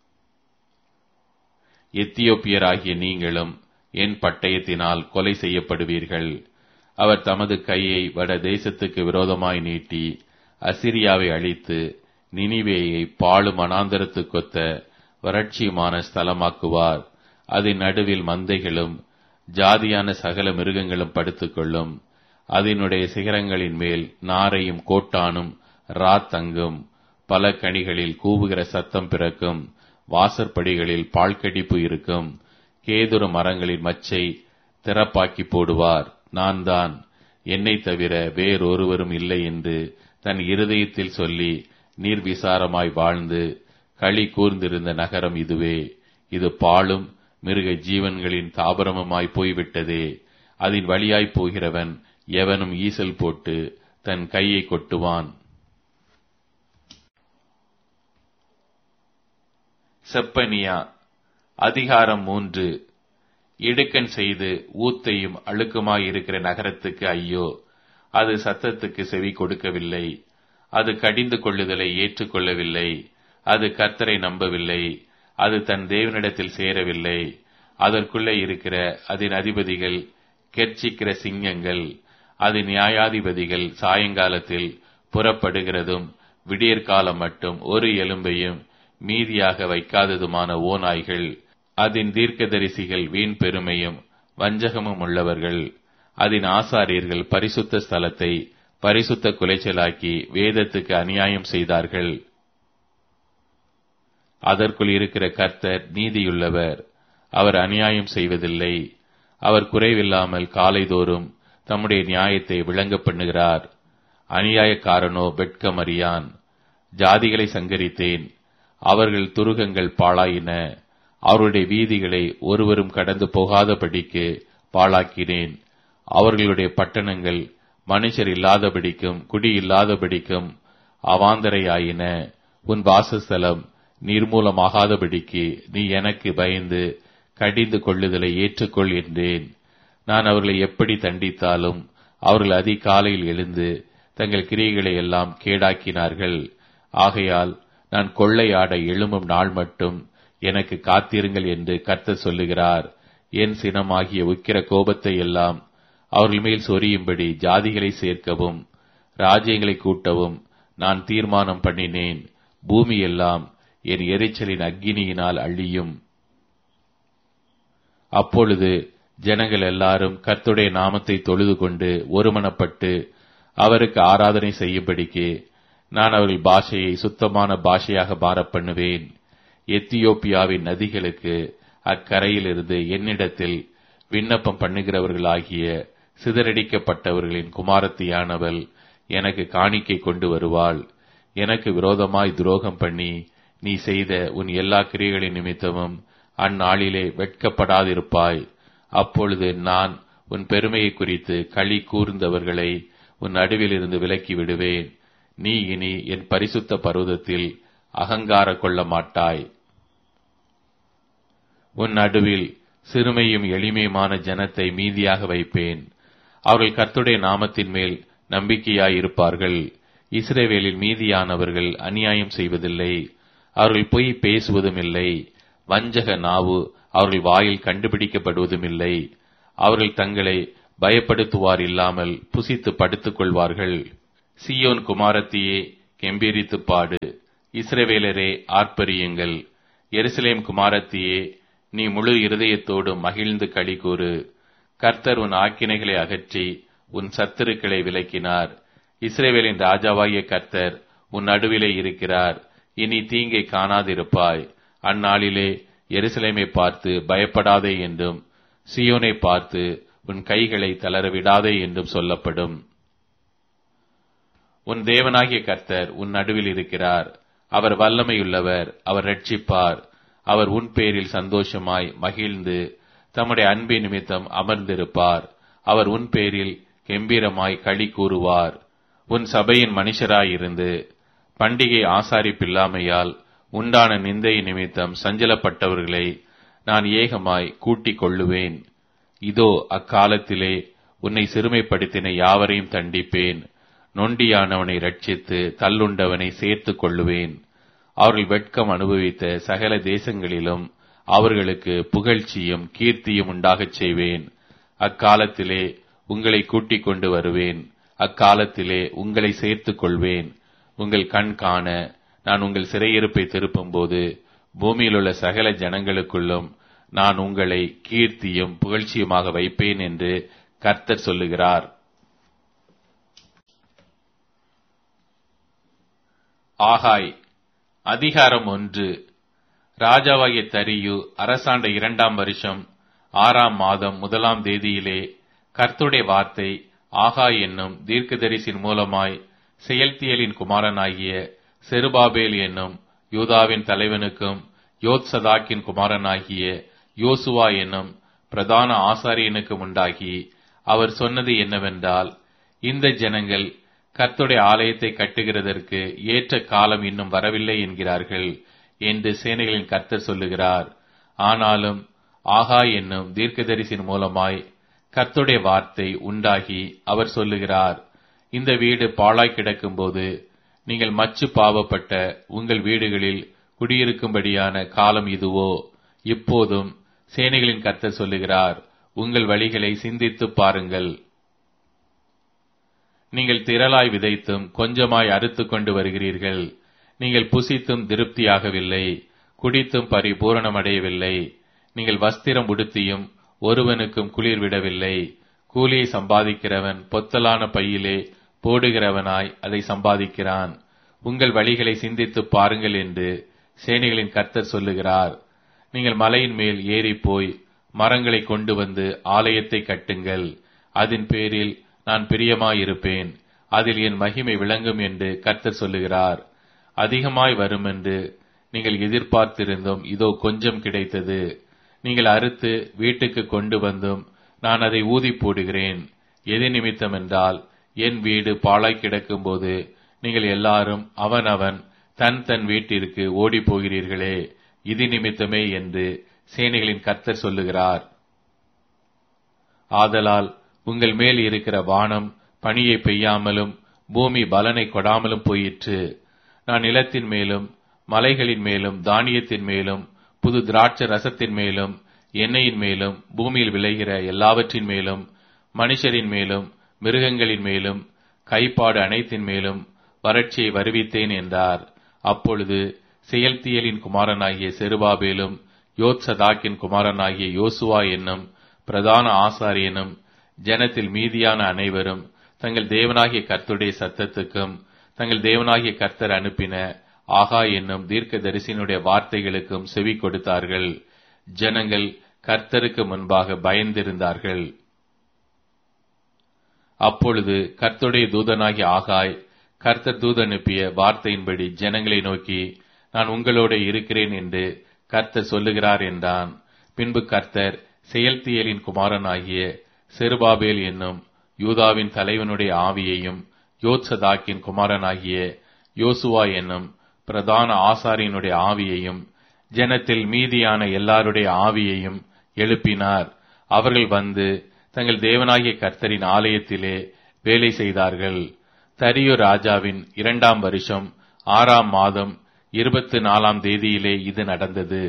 எத்தியோப்பியராகிய நீங்களும் என் பட்டயத்தினால் கொலை செய்யப்படுவீர்கள். அவர் தமது கையை வட தேசத்துக்கு விரோதமாய் நீட்டி அசிரியாவை அழித்து நினிவேயை பாழும் வனாந்தரத்துக்கொத்த வறட்சியுமான ஸ்தலமாக்குவார். அதன் நடுவில் மந்தைகளும் ஜாதியான சகல மிருகங்களும் படுத்துக்கொள்ளும். அதனுடைய சிகரங்களின் மேல் நாரையும் கோட்டானும் ராத் தங்கும். பல கனிகளில் கூவுகிற சத்தம் பிறக்கும். வாசற்படிகளில் பால்கடிப்பு இருக்கும். கேதுரு மரங்களின் மச்சை திறப்பாக்கி போடுவார். நான் தான், என்னை தவிர வேறொருவரும் இல்லை என்று தன் இருதயத்தில் சொல்லி நீர்விசாரமாய் வாழ்ந்து களி கூர்ந்திருந்த நகரம் இதுவே. இது பாழும் மிருக ஜீவன்களின் தாபரமுமாய் போய்விட்டதே. அதன் வழியாய் போகிறவன் எவனும் ஈசல் போட்டு தன் கையை கொட்டுவான். செப்பனியா அதிகாரம் மூன்று. இடுக்கண் செய்து ஊத்தையும் அழுக்குமாயிருக்கிற நகரத்துக்கு ஐயோ! அது சத்தத்துக்கு செவி கொடுக்கவில்லை. அது கடிந்து கொள்ளுதலை ஏற்றுக்கொள்ளவில்லை. அது கர்த்தரை நம்பவில்லை. அது தன் தேவனிடத்தில் சேரவில்லை. அதற்குள்ளே இருக்கிற அதன் அதிபதிகள் கெர்ச்சிக்கிற சிங்கங்கள். அது நியாயாதிபதிகள் சாயங்காலத்தில் புறப்படுகிறதும் விடியற்காலம் மட்டும் ஒரு எலும்பையும் மீதியாக வைக்காததுமான ஓநாய்கள். அதன் தீர்க்கதரிசிகள் வீண் பெருமையும் வஞ்சகமும் உள்ளவர்கள். அதன் ஆசாரியர்கள் பரிசுத்த ஸ்தலத்தை பரிசுத்த குலைச்சலாக்கி வேதத்துக்கு அநியாயம் செய்தார்கள். அதற்குள் இருக்கிற கர்த்தர் நீதியுள்ளவர். அவர் அநியாயம் செய்வதில்லை. அவர் குறைவில்லாமல் காலைதோறும் தம்முடைய நியாயத்தை விளங்க பண்ணுகிறார். அநியாயக்காரனோ வெட்கமறியான். ஜாதிகளை சங்கரித்தேன், அவர்கள் துருகங்கள் பாழாயின. அவருடைய வீதிகளை ஒருவரும் கடந்து போகாதபடிக்கு பாழாக்கினேன். அவர்களுடைய பட்டணங்கள் மனுஷர் இல்லாதபடிக்கும் குடி இல்லாதபடிக்கும் அவாந்தரையாயின. உன் வாசஸ்தலம் நிர்மூலமாகாதபடிக்கு நீ எனக்கு பயந்து கடிந்து கொள்ளுதலை ஏற்றுக்கொள் என்றேன். நான் அவர்களை எப்படி தண்டித்தாலும் அவர்கள் அதிகாலையில் எழுந்து தங்கள் கிரியைகளை எல்லாம் கேடாக்கினார்கள். ஆகையால் நான் கொள்ளையாட எழும்பும் நாள் மட்டும் எனக்கு காத்திருங்கள் என்று கர்த்தர் சொல்லுகிறார். என் சினமாகிய உக்கிர கோபத்தை எல்லாம் அவர்கள் மேல் சொரியும்படி ஜாதிகளை சேர்க்கவும் ராஜ்யங்களை கூட்டவும் நான் தீர்மானம் பண்ணினேன். பூமி எல்லாம் என் எரிச்சலின் அக்கினியினால் அழியும். அப்பொழுது ஜனங்கள் எல்லாரும் கர்த்தருடைய நாமத்தை தொழுது கொண்டு ஒருமனப்பட்டு அவருக்கு ஆராதனை செய்யும்படிக்கு நான் அவர்கள் பாஷையை சுத்தமான பாஷையாக மாறப் பண்ணுவேன். எத்தியோப்பியாவின் நதிகளுக்கு அக்கரையிலிருந்து என்னிடத்தில் விண்ணப்பம் பண்ணுகிறவர்களாகிய சிதறடிக்கப்பட்டவர்களின் குமாரத்தியானவள் எனக்கு காணிக்கை கொண்டு வருவாள். எனக்கு விரோதமாய் துரோகம் பண்ணி நீ செய்த உன் எல்லா கிரியைகளின் நிமித்தமும் அந்நாளிலே வெட்கப்படாதிருப்பாய். அப்பொழுது நான் உன் பெருமையை குறித்து களி கூர்ந்தவர்களை உன் நடுவில் இருந்து விலக்கி விடுவேன். நீ இனி என் பரிசுத்த பர்வதத்தில் அகங்கார கொள்ள மாட்டாய். உன் நடுவில் சிறுமையும் எளிமையுமான ஜனத்தை மீதியாக வைப்பேன். அவர்கள் கர்த்தருடைய நாமத்தின் மேல் நம்பிக்கையாயிருப்பார்கள். இஸ்ரவேலில் மீதியானவர்கள் அநியாயம் செய்வதில்லை. அவர்கள் பொய் பேசுவதும் இல்லை. வஞ்சக நாவு அவர்கள் வாயில் கண்டுபிடிக்கப்படுவதும் இல்லை. அவர்கள் தங்களை பயப்படுத்துவார் இல்லாமல் புசித்து படுத்துக் கொள்வார்கள். சீயோன் குமாரத்தியே, கெம்பீரித்து பாடு. இஸ்ரவேலரே, ஆர்ப்பரியுங்கள். எருசலேம் குமாரத்தியே, நீ முழு இருதயத்தோடும் மகிழ்ந்து களிகூறு. கர்த்தர் உன் ஆக்கினைகளை அகற்றி உன் சத்துருக்களை விலக்கினார். இஸ்ரவேலின் ராஜாவாகிய கர்த்தர் உன் நடுவிலே இருக்கிறார். இனி தீங்கை காணாதிருப்பாய். அந்நாளிலே எருசலேமை பார்த்து பயப்படாதே என்றும், சீயோனை பார்த்து உன் கைகளை தளர விடாதே என்றும் சொல்லப்படும். உன் தேவனாகிய கர்த்தர் உன் நடுவில் இருக்கிறார். அவர் வல்லமையுள்ளவர். அவர் இரட்சிப்பார். அவர் உன் பேரில் சந்தோஷமாய் மகிழ்ந்து தம்முடைய அன்பின் நிமித்தம் அமர்ந்திருப்பார். அவர் உன் பேரில் கெம்பீரமாய் களி கூறுவார். உன் சபையின் மனுஷராயிருந்து பண்டிகை ஆசாரிப்பில்லாமையால் உண்டான நிந்தை நிமித்தம் சஞ்சலப்பட்டவர்களை நான் ஏகமாய் கூட்டிக் கொள்ளுவேன். இதோ, அக்காலத்திலே உன்னை சிறுமைப்படுத்தின யாவரையும் தண்டிப்பேன். நொண்டியானவனை ரட்சித்து தள்ளுண்டவனை சேர்த்துக் கொள்ளுவேன். அவர்கள் வெட்கம் அனுபவித்த சகல தேசங்களிலும் அவர்களுக்கு புகழ்ச்சியும் கீர்த்தியும் உண்டாகச் செய்வேன். அக்காலத்திலே உங்களை கூட்டிக் கொண்டு வருவேன். அக்காலத்திலே உங்களை சேர்த்துக் கொள்வேன். உங்கள் கண் காண நான் உங்கள் சிறையிருப்பை திருப்பும் போது பூமியிலுள்ள சகல ஜனங்களுக்குள்ளும் நான் உங்களை கீர்த்தியும் புகழ்ச்சியுமாக வைப்பேன் என்று கர்த்தர் சொல்லுகிறார். ஆகாய். அதிகாரம் ஒன்று. ராஜாவாகிய தரியு அரசாண்ட இரண்டாம் வருஷம் ஆறாம் மாதம் முதலாம் தேதியிலே கர்த்தருடைய வார்த்தை ஆகாய் என்னும் தீர்க்கதரிசின் மூலமாய் செயல்தியலின் குமாரனாகிய செருபாபேல் என்னும் யூதாவின் தலைவனுக்கும் யோத்சதாக்கின் குமாரனாகிய யோசுவா என்னும் பிரதான ஆசாரியனுக்கும் உண்டாகி, அவர் சொன்னது என்னவென்றால், இந்த ஜனங்கள் கர்த்தருடைய ஆலயத்தை கட்டுகிறதற்கு ஏற்ற காலம் இன்னும் வரவில்லை என்கிறார்கள் என்று சேனைகளின் கர்த்தர் சொல்லுகிறார். ஆனாலும் ஆகாய் என்னும் தீர்க்கதரிசின் மூலமாய் கர்த்தருடைய வார்த்தை உண்டாகி அவர் சொல்லுகிறார், இந்த வீடு பாழாய் கிடக்கும்போது நீங்கள் மச்சு பாவப்பட்ட உங்கள் வீடுகளில் குடியிருக்கும்படியான காலம் இதுவோ? இப்போதும் சேனைகளின் கர்த்தர் சொல்லுகிறார், உங்கள் வழிகளை சிந்தித்து பாருங்கள். நீங்கள் திரளாய் விதைத்தும் கொஞ்சமாய் அறுத்து கொண்டு வருகிறீர்கள். நீங்கள் புசித்தும் திருப்தியாகவில்லை, குடித்தும் பரிபூரணமடையவில்லை. நீங்கள் வஸ்திரம் உடுத்தியும் ஒருவனுக்கும் குளிர் விடவில்லை. கூலியை சம்பாதிக்கிறவன் பொத்தலான பையிலே போடுகிறவனாய் அதை சம்பாதிக்கிறான். உங்கள் வழிகளை சிந்தித்து பாருங்கள் என்று சேனைகளின் கர்த்தர் சொல்லுகிறார். நீங்கள் மலையின் மேல் ஏறி போய் மரங்களை கொண்டு வந்து ஆலயத்தை கட்டுங்கள். அதன் பேரில் நான் பிரியமாயிருப்பேன். அதில் என் மகிமை விளங்கும் என்று கர்த்தர் சொல்லுகிறார். அதிகமாய் வரும் என்று நீங்கள் எதிர்பார்த்திருந்தும் இதோ கொஞ்சம் கிடைத்தது. நீங்கள் அறுத்து வீட்டுக்கு கொண்டு வந்தும் நான் அதை ஊதி போடுகிறேன். எது நிமித்தம் என்றால், என் வீடு பாழாய் கிடக்கும் போது நீங்கள் எல்லாரும் அவனவன் தன் தன் வீட்டிற்கு ஓடி போகிறீர்களே, இது நிமித்தமே என்று சேனைகளின் கர்த்தர் சொல்லுகிறார். ஆதலால் உங்கள் மேல் இருக்கிற வானம் பனியை பெய்யாமலும் பூமி பலனை கொடாமலும் போயிற்று. நான் நிலத்தின் மேலும் மலைகளின் மேலும் தானியத்தின் மேலும் புது திராட்சை ரசத்தின் மேலும் எண்ணெயின் மேலும் பூமியில் விளைகிற எல்லாவற்றின் மேலும் மனுஷரின் மேலும் மிருகங்களின் மேலும் கைப்பாடு அனைத்தின் மேலும் வறட்சியை வருவித்தேன் என்றார். அப்பொழுது செயல்தியலின் குமாரனாகிய செருபாபேலும் யோத்சதாக்கின் குமாரனாகிய யோசுவா என்னும் பிரதான ஆசாரியனும் ஜனத்தில் மீதியான அனைவரும் தங்கள் தேவனாகிய கர்த்தருடைய சத்தத்துக்கும் தங்கள் தேவனாகிய கர்த்தர் அனுப்பின ஆகாய் என்னும் தீர்க்க தரிசினுடைய வார்த்தைகளுக்கும் செவி கொடுத்தார்கள். ஜனங்கள் கர்த்தருக்கு முன்பாக பயந்திருந்தார்கள். அப்பொழுது கர்த்தருடைய தூதனாகிய ஆகாய் கர்த்தர் தூது அனுப்பிய வார்த்தையின்படி ஜனங்களை நோக்கி, நான் உங்களோட இருக்கிறேன் என்று கர்த்தர் சொல்லுகிறார் என்றான். பின்பு கர்த்தர் செயல்தியலின் குமாரனாகிய செருபாபேல் என்னும் யூதாவின் தலைவனுடைய ஆவியையும் யோத்சதாக்கின் குமாரனாகிய யோசுவா என்னும் பிரதான ஆசாரியனுடைய ஆவியையும் ஜனத்தில் மீதியான எல்லாருடைய ஆவியையும் எழுப்பினார். அவர்கள் வந்து தங்கள் தேவனாகிய கர்த்தரின் ஆலயத்திலே வேலை செய்தார்கள். தரியு ராஜாவின் இரண்டாம் வருஷம் ஆறாம் மாதம் இருபத்தி நாலாம் தேதியிலே இது நடந்தது.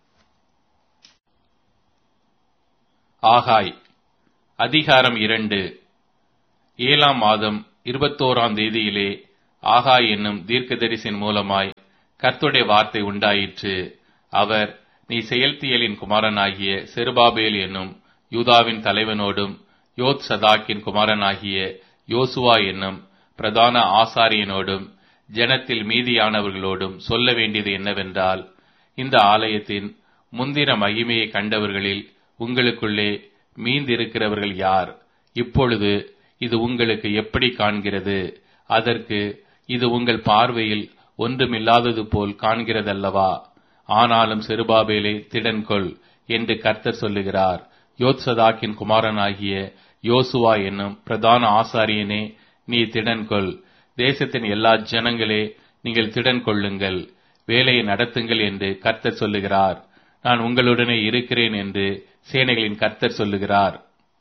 ஆகாய். அதிகாரம் இரண்டு. ஏழாம் மாதம் இருபத்தோராம் தேதியிலே ஆகாய் என்னும் தீர்க்கதரிசியின் மூலமாய் கர்த்தருடைய வார்த்தை உண்டாயிற்று. அவர், நீ செயல்தியலின் குமாரனாகிய செருபாபேல் என்னும் யூதாவின் தலைவனோடும் யோத் சதாக்கின் குமாரனாகிய யோசுவா என்னும் பிரதான ஆசாரியனோடும் ஜனத்தில் மீதியானவர்களோடும் சொல்ல வேண்டியது என்னவென்றால், இந்த ஆலயத்தின் முந்தின மகிமையை கண்டவர்களில் உங்களுக்குள்ளே மீந்திருக்கிறவர்கள் யார்? இப்பொழுது இது உங்களுக்கு எப்படி காண்கிறது? அதற்கு, இது உங்கள் பார்வையில் ஒன்றுமில்லாதது போல் காண்கிறதல்லவா? ஆனாலும் செருபாபேலே திடன்கொள் என்று கர்த்தர் சொல்லுகிறார். யோத்சதாக்கின் குமாரனாகிய யோசுவா என்னும் பிரதான ஆசாரியனே, நீ திடன்கொள். தேசத்தின் எல்லா ஜனங்களே, நீங்கள் திடன் கொள்ளுங்கள், வேலையை நடத்துங்கள் என்று கர்த்தர் சொல்லுகிறார். நான் உங்களுடனே இருக்கிறேன் என்று சேனைகளின் கர்த்தர் சொல்லுகிறார்.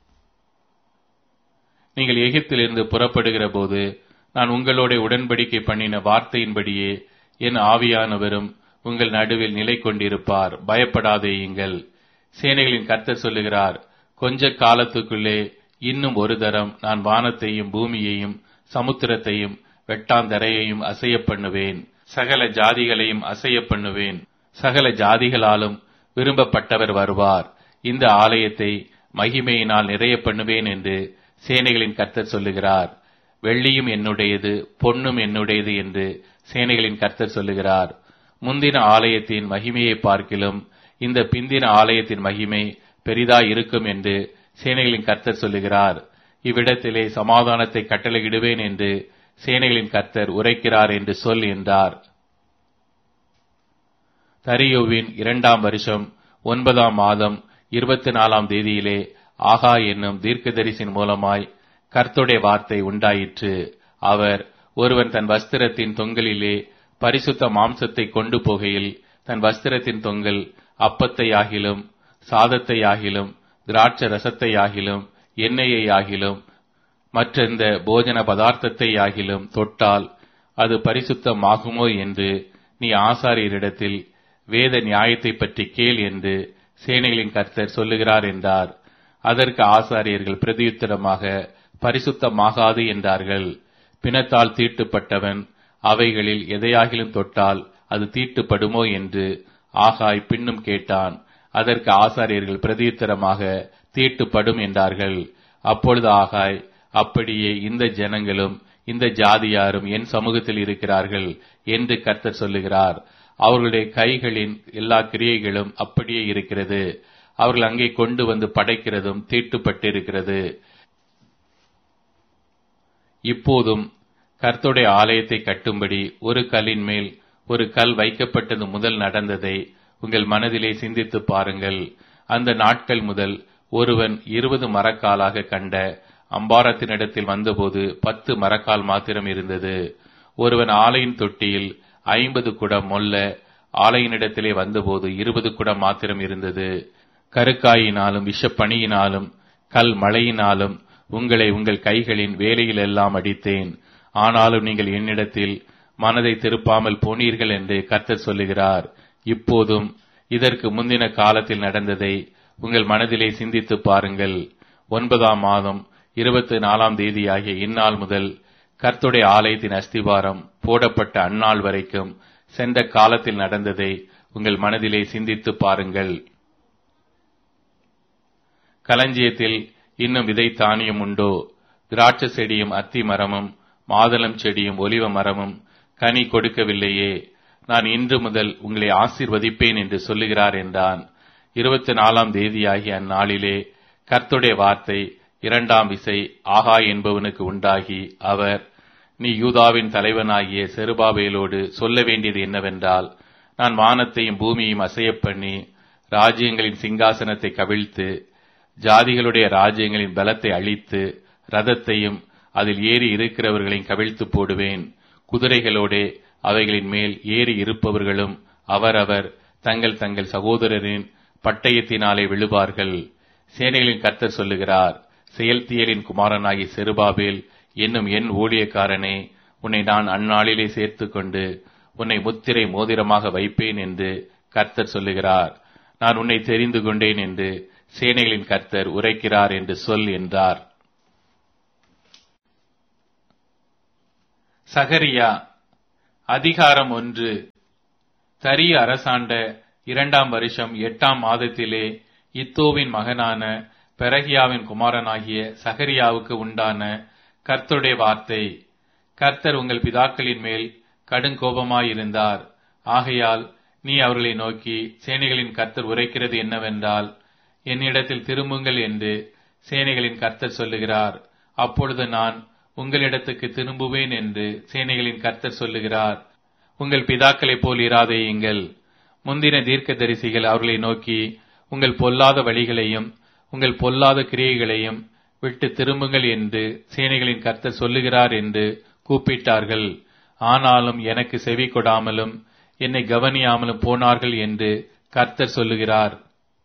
நீங்கள் எகிப்திலிருந்து புறப்படுகிற போது நான் உங்களோட உடன்படிக்கை பண்ணின வார்த்தையின்படியே என் ஆவியானவரும் உங்கள் நடுவில் நிலை கொண்டிருப்பார். பயப்படாதேயுங்கள். சேனைகளின் கர்த்தர் சொல்லுகிறார், கொஞ்ச காலத்துக்குள்ளே இன்னும் ஒரு தரம் நான் வானத்தையும் பூமியையும் சமுத்திரத்தையும் வெட்டாந்தரையையும் அசைய பண்ணுவேன். சகல ஜாதிகளையும் அசைய பண்ணுவேன். சகல ஜாதிகளாலும் விரும்பப்பட்டவர் வருவார். இந்த ஆலயத்தை மகிமையினால் நிறைய பண்ணுவேன் என்று சேனைகளின் கர்த்தர் சொல்லுகிறார். வெள்ளியும் என்னுடையது, பொன்னும் என்னுடையது என்று சேனைகளின் கர்த்தர் சொல்லுகிறார். முந்தின ஆலயத்தின் மகிமையை பார்க்கிலும் இந்த பிந்தின ஆலயத்தின் மகிமை பெரிதாய் இருக்கும் என்று சேனைகளின் கர்த்தர் சொல்லுகிறார். இவ்விடத்திலே சமாதானத்தை கட்டளையிடுவேன் என்று சேனைகளின் கர்த்தர் உரைக்கிறார் என்று சொல் என்றார். தரியோவின் இரண்டாம் வருஷம் ஒன்பதாம் மாதம் இருபத்தி நாலாம் தேதியிலே ஆகாய் என்னும் தீர்க்கதரிசியின் மூலமாய் கர்த்தருடைய வார்த்தை உண்டாயிற்று. அவர், ஒருவன் தன் வஸ்திரத்தின் தொங்கலிலே பரிசுத்த மாம்சத்தை கொண்டு போகையில் தன் வஸ்திரத்தின் தொங்கல் அப்பத்தையாகிலும் சாதத்தையாகிலும் திராட்ச ரசத்தையாகிலும் எண்ணெயையாகிலும் மற்றெந்த போஜன பதார்த்தத்தையாகிலும் தொட்டால் அது பரிசுத்தமாகுமோ என்று நீ ஆசாரியரிடத்தில் வேத நியாயத்தை பற்றி கேள் என்று சேனைகளின் கர்த்தர் சொல்லுகிறார் என்றார். அதற்கு ஆசாரியர்கள் பிரதியுத்தரமாக, பரிசுத்தமாகாது என்றார்கள். பிணத்தால் தீட்டுப்பட்டவன் அவைகளில் எதையாகிலும் தொட்டால் அது தீட்டுப்படுமோ என்று ஆகாய் பின்னும் கேட்டான். அதற்கு ஆசாரியர்கள் பிரதியுத்தரமாக, தீட்டுப்படும் என்றார்கள். அப்பொழுது ஆகாய், அப்படியே இந்த ஜனங்களும் இந்த ஜாதியாரும் என் சமூகத்தில் இருக்கிறார்கள் என்று கர்த்தர் சொல்லுகிறார். அவர்களுடைய கைகளின் எல்லா கிரியைகளும் அப்படியே இருக்கிறது. அவர்கள் அங்கே கொண்டு வந்து படைக்கிறதும் தீட்டுப்பட்டிருக்கிறது. இப்போதும் கர்த்தருடைய ஆலயத்தை கட்டும்படி ஒரு கல்லின் மேல் ஒரு கல் வைக்கப்பட்டது முதல் நடந்ததை உங்கள் மனதிலே சிந்தித்து பாருங்கள். அந்த நாட்கள் முதல் ஒருவன் இருபது மரக்காலாக கண்ட அம்பாரத்தினிடத்தில் வந்தபோது பத்து மரக்கால் மாத்திரம் இருந்தது. ஒருவன் ஆலையின் தொட்டியில் ஐம்பது குடம் மொல்ல ஆலையினிடத்திலே வந்தபோது இருபது குடம் மாத்திரம் இருந்தது. கருக்காயினாலும் விஷப்பணியினாலும் கல் மழையினாலும் உங்களை உங்கள் கைகளின் வேலையிலெல்லாம் அடித்தேன். ஆனாலும் நீங்கள் என்னிடத்தில் மனதை திருப்பாமல் போனீர்கள் என்று கர்த்தர் சொல்லுகிறார். இப்போதும் இதற்கு முந்தின காலத்தில் நடந்ததை உங்கள் மனதிலே சிந்தித்து பாருங்கள். ஒன்பதாம் மாதம் இருபத்தி நாலாம் தேதியாகிய இந்நாள் முதல் கர்த்தருடைய ஆலயத்தின் அஸ்திபாரம் போடப்பட்ட அந்நாள் வரைக்கும் சென்ற காலத்தில் நடந்ததை உங்கள் மனதிலே சிந்தித்து பாருங்கள். களஞ்சியத்தில் இன்னும் விதை தானியம் உண்டோ? திராட்சை செடியும் அத்தி மரமும் மாதளம் செடியும் ஒலிவ மரமும் கனி கொடுக்கவில்லையே. நான் இன்று முதல் உங்களை ஆசீர்வதிப்பேன் என்று சொல்லுகிறார் என்றான். இருபத்தி நாலாம் தேதியாகிய அந்நாளிலே கர்த்தருடைய வார்த்தை இரண்டாம் விசை ஆகாய் என்பவனுக்கு உண்டாகி, அவர், நீ யூதாவின் தலைவனாகிய செருபாபேலோடு சொல்ல வேண்டியது என்னவென்றால், நான் வானத்தையும் பூமியையும் அசையப் பண்ணி ராஜ்யங்களின் சிங்காசனத்தை கவிழ்த்து ஜாதிகளுடைய ராஜ்யங்களின் பலத்தை அழித்து ரதத்தையும் அதில் ஏறி இருக்கிறவர்களையும் கவிழ்த்து போடுவேன். குதிரைகளோடே அவைகளின் மேல் ஏறி இருப்பவர்களும் அவரவர் தங்கள் தங்கள் சகோதரரின் பட்டயத்தினாலே விழுவார்கள். சேனைகளின் கர்த்தர் சொல்லுகிறார். செயல்தியலின் குமாரனாகி செருபாபேல் என்னும் என் ஊழியக்காரனே, உன்னை நான் அந்நாளிலே சேர்த்துக் கொண்டு உன்னை முத்திரை மோதிரமாக வைப்பேன் என்று கர்த்தர் சொல்லுகிறார். நான் உன்னை தெரிந்து கொண்டேன் என்று சேனைகளின் கர்த்தர் உரைக்கிறார் என்று சொல் என்றார். சகரியா அதிகாரம் ஒன்று. தரிய அரசாண்ட இரண்டாம் வருஷம் எட்டாம் மாதத்திலே இத்தோவின் மகனான பெரகியாவின் குமாரனாகிய சகரியாவுக்கு உண்டான கர்த்தருடைய வார்த்தை. கர்த்தர் உங்கள் பிதாக்களின் மேல் கடுங்கோபமாயிருந்தார். ஆகையால் நீ அவர்களை நோக்கி, சேனைகளின் கர்த்தர் உரைக்கிறது என்னவென்றால், என்னிடத்தில் திரும்புங்கள் என்று சேனைகளின் கர்த்தர் சொல்லுகிறார். அப்பொழுது நான் உங்களிடத்துக்கு திரும்புவேன் என்று சேனைகளின் கர்த்தர் சொல்லுகிறார். உங்கள் பிதாக்களைப் போல் இராதேயுங்கள். முந்தின தீர்க்கதரிசிகள் அவர்களை நோக்கி, உங்கள் பொல்லாத வழிகளையும் உங்கள் பொல்லாத கிரியைகளையும் விட்டு திரும்புங்கள் என்று சேனைகளின் கர்த்தர் சொல்லுகிறார் என்று கூப்பிட்டார்கள். ஆனாலும் எனக்கு செவி கொடாமலும் என்னை கவனியாமலும் போனார்கள் என்று கர்த்தர் சொல்லுகிறார்.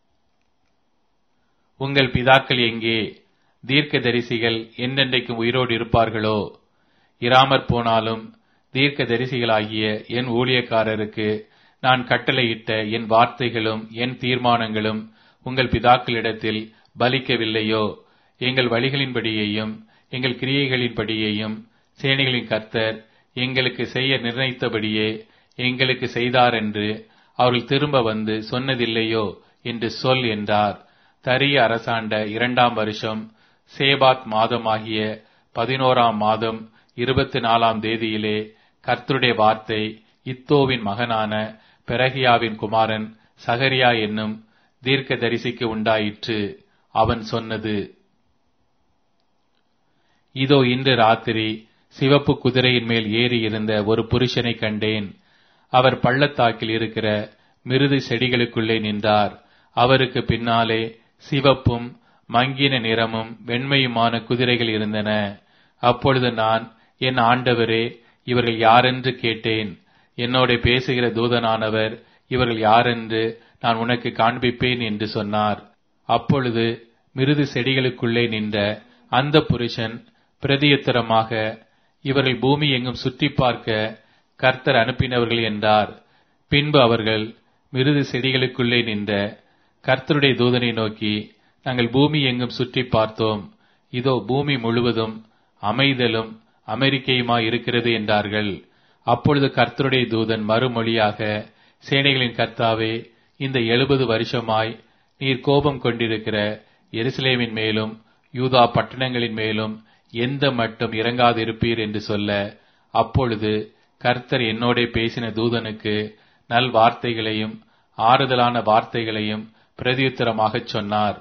உங்கள் பிதாக்கள் எங்கே? தீர்க்கதரிசிகள் என்றென்றைக்கும் உயிரோடு இருப்பார்களோ? இராமற் போனாலும் தீர்க்க தரிசிகளாகிய என் ஊழியக்காரருக்கு நான் கட்டளையிட்ட என் வார்த்தைகளும் என் தீர்மானங்களும் உங்கள் பிதாக்களிடத்தில் பலிக்கவில்லையோ? எங்கள் வழிகளின்படியையும் எங்கள் கிரியைகளின்படியையும் சேனைகளின் கர்த்தர் எங்களுக்கு செய்ய நிர்ணயித்தபடியே எங்களுக்கு செய்தார் என்று அவர்கள் திரும்ப வந்து சொன்னதில்லையோ என்று சொல் என்றார். தரிய அரசாண்ட இரண்டாம் வருஷம் சேபாத் மாதமாகிய பதினோராம் மாதம் இருபத்தி நாலாம் தேதியிலே கர்த்தருடைய வார்த்தை இத்தோவின் மகனான பெரகியாவின் குமாரன் சகரியா என்னும் தீர்க்க தரிசிக்கு உண்டாயிற்று. அவன் சொன்னது, இதோ இன்று ராத்திரி சிவப்பு குதிரையின் மேல் ஏறி இருந்த ஒரு புருஷனை கண்டேன். அவர் பள்ளத்தாக்கில் இருக்கிற மிருது செடிகளுக்குள்ளே நின்றார். அவருக்கு பின்னாலே சிவப்பும் மங்கின நிறமும் வெண்மையுமான குதிரைகள் இருந்தன. அப்பொழுது நான், என் ஆண்டவரே, இவர்கள் யாரென்று கேட்டேன். என்னோட பேசுகிற தூதனானவர், இவர்கள் யாரென்று நான் உனக்கு காண்பிப்பேன் என்று சொன்னார். அப்பொழுது மிருது செடிகளுக்குள்ளே நின்ற அந்த புருஷன் பிரதியுத்தரமாக, இவர்கள் பூமி எங்கும் சுற்றி பார்க்க கர்த்தர் அனுப்பினவர்கள் என்றார். பின்பு அவர்கள் மிருது செடிகளுக்குள்ளே நின்ற கர்த்தருடைய தூதனை நோக்கி, நாங்கள் பூமி எங்கும் சுற்றி பார்த்தோம். இதோ பூமி முழுவதும் அமைதலும் அமெரிக்கையுமாய் இருக்கிறது என்றார்கள். அப்பொழுது கர்த்தருடைய தூதன் மறுமொழியாக, சேனைகளின் கர்த்தாவே, இந்த எழுபது வருஷமாய் நீர் கோபம் கொண்டிருக்கிற எருசலேமின் மேலும் யூதா பட்டணங்களின் மேலும் எந்த மட்டும் இறங்காதிருப்பீர் என்று சொல்ல, அப்பொழுது கர்த்தர் என்னோட பேசின தூதனுக்கு நல் வார்த்தைகளையும் ஆறுதலான வார்த்தைகளையும் பிரதியுத்தரமாகச் சொன்னார்.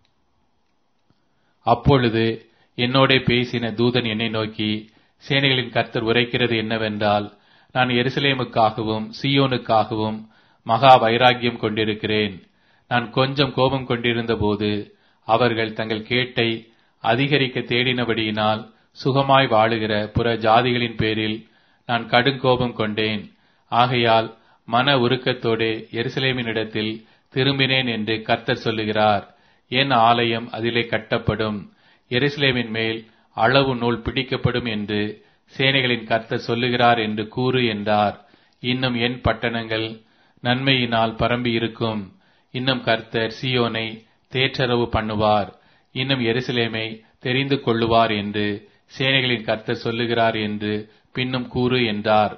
அப்பொழுது என்னோட பேசின தூதன் என்னை நோக்கி, சேனைகளின் கர்த்தர் உரைக்கிறது என்னவென்றால், நான் எருசலேமுக்காகவும் சீயோனுக்காகவும் மகா வைராக்கியம் கொண்டிருக்கிறேன். நான் கொஞ்சம் கோபம் கொண்டிருந்த போது அவர்கள் தங்கள் கேட்டை அதிகரிக்க தேடினபடியினால் சுகமாய் வாழுகிற புற ஜாதிகளின் பேரில் நான் கடுங்கோபம் கொண்டேன். ஆகையால் மன உருக்கத்தோடு எருசலேமினிடத்தில் திரும்பினேன் என்று கர்த்தர் சொல்லுகிறார். என் ஆலயம் அதிலே கட்டப்படும், எருசலேமின் மேல் அளவு நூல் பிடிக்கப்படும் என்று சேனைகளின் கர்த்தர் சொல்லுகிறார் என்று கூறு என்றார். இன்னும் என் பட்டணங்கள் நன்மையினால் பரம்பி இருக்கும். இன்னும் கர்த்தர் சீயோனை தேற்றரவு பண்ணுவார். இன்னும் எருசலேமை தெரிந்து கொள்ளுவார் என்று சேனைகளின் கர்த்தர் சொல்லுகிறார் என்று பின்னும் கூறு என்றார்.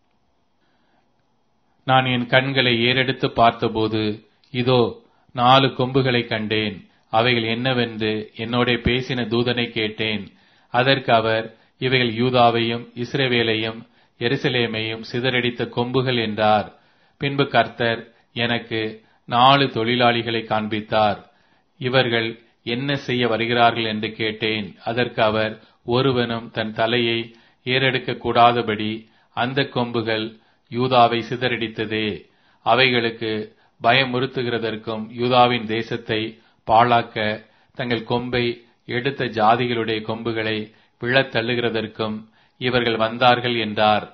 நான் என் கண்களை ஏறெடுத்து பார்த்தபோது, இதோ நாலு கொம்புகளை கண்டேன். அவைகள் என்னவென்று என்னோட பேசின தூதனை கேட்டேன். அதற்கு அவர், இவைகள் யூதாவையும் இஸ்ரவேலையும் எருசலேமையும் சிதறடித்த கொம்புகள் என்றார். பின்பு கர்த்தர் எனக்கு நாலு தொழிலாளிகளை காண்பித்தார். இவர்கள் என்ன செய்ய வருகிறார்கள் என்று கேட்டேன். அதற்கு அவர், ஒருவனும் தன் தலையை ஏறெடுக்க கூடாதபடி அந்த கொம்புகள் யூதாவை சிதறடித்ததே. அவைகளுக்கு பயமுறுத்துகிறதற்கும் யூதாவின் தேசத்தை பாழாக்க தங்கள் கொம்பை எடுத்த ஜாதிகளுடைய கொம்புகளை விழத் தள்ளுகிறதற்கும் இவர்கள் வந்தார்கள் என்றார்.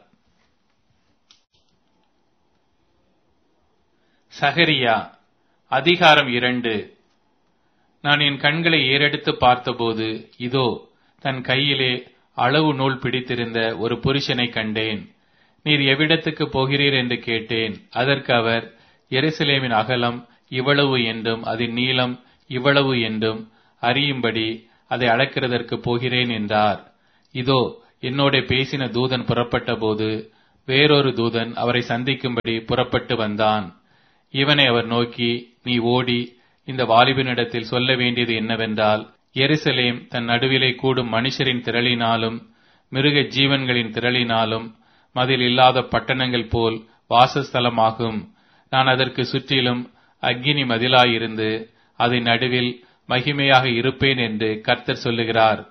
சகரியா அதிகாரம் இரண்டு. நான் என் கண்களை ஏறெடுத்து பார்த்தபோது, இதோ தன் கையிலே அளவு நூல் பிடித்திருந்த ஒரு புருஷனை கண்டேன். நீர் எவ்விடத்துக்கு போகிறீர் என்று கேட்டேன். அதற்கு அவர், எருசலேமின் அகலம் இவ்வளவு என்றும் அதன் நீளம் இவ்வளவு என்றும் அறியும்படி அதை அளக்கிறதற்கு போகிறேன் என்றார். இதோ என்னோட பேசின தூதன் புறப்பட்ட போது வேறொரு தூதன் அவரை சந்திக்கும்படி புறப்பட்டு வந்தான். இவனை அவர் நோக்கி, நீ ஓடி இந்த வாலிபனிடத்தில் சொல்ல வேண்டியது என்னவென்றால், எருசலேம் தன் நடுவிலே கூடும் மனுஷரின் திரளினாலும் மிருக ஜீவன்களின் திரளினாலும் மதில் இல்லாத பட்டணங்கள் போல் வாசஸ்தலமாகும். நான் அதற்கு சுற்றிலும் அக்கினி மதிலாயிருந்து அதன் நடுவில் மகிமையாக இருப்பேன் என்று கர்த்தர் சொல்லுகிறார்.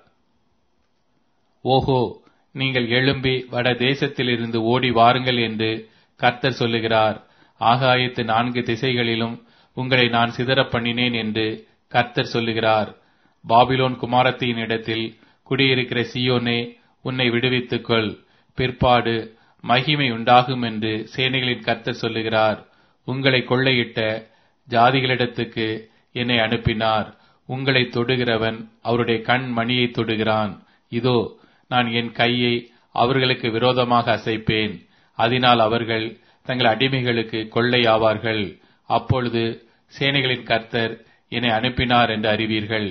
ஓஹோ, நீங்கள் எழும்பி வட தேசத்திலிருந்து ஓடி வாருங்கள் என்று கர்த்தர் சொல்லுகிறார். ஆகாயத்து நான்கு திசைகளிலும் உங்களை நான் சிதறப் பண்ணினேன் என்று கர்த்தர் சொல்லுகிறார். பாபிலோன் குமாரத்தின் இடத்தில் குடியிருக்கிற சீயோனே, உன்னை விடுவித்துக் கொள், பிற்பாடு மகிமை உண்டாகும் என்று சேனைகளின் கர்த்தர் சொல்லுகிறார். உங்களை கொள்ளையிட்ட ஜாதிகளிடத்துக்கு என்னை அனுப்பினார். உங்களை தொடுகிறவன் அவருடைய கண் மணியை தொடுகிறான். இதோ, நான் என் கையை அவர்களுக்கு விரோதமாக அசைப்பேன். அதனால் அவர்கள் தங்கள் அடிமைகளுக்கு கொள்ளையாவார்கள். அப்பொழுது சேனைகளின் கர்த்தர் என்னை அனுப்பினார் என்று அறிவீர்கள்.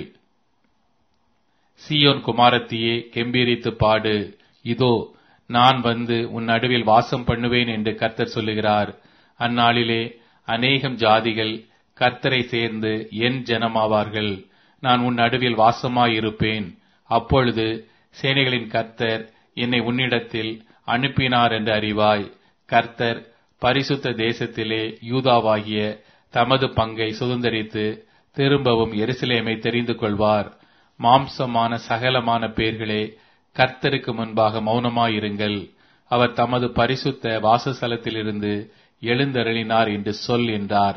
சீயோன் குமாரத்தியே, கெம்பீரித்து பாடு. இதோ, நான் வந்து உன் நடுவில் வாசம் பண்ணுவேன் என்று கர்த்தர் சொல்லுகிறார். அந்நாளிலே அநேகம் ஜாதிகள் கர்த்தரை சேர்ந்து என் ஜனமாவார்கள். நான் உன் நடுவில் வாசமாயிருப்பேன். அப்பொழுது சேனைகளின் கர்த்தர் என்னை உன்னிடத்தில் அனுப்பினார் என்று அறிவாய். கர்த்தர் பரிசுத்த தேசத்திலே யூதாவாகிய தமது பங்கை சுதந்தரித்து திரும்பவும் எருசலேமை தெரிந்து கொள்வார். மாம்சமான சகலமான பேர்களே, கர்த்தருக்கு முன்பாக மௌனமாயிருங்கள். அவர் தமது பரிசுத்த வாசஸ்தலத்திலிருந்து எழுந்தருளினார் என்று சொல் என்றார்.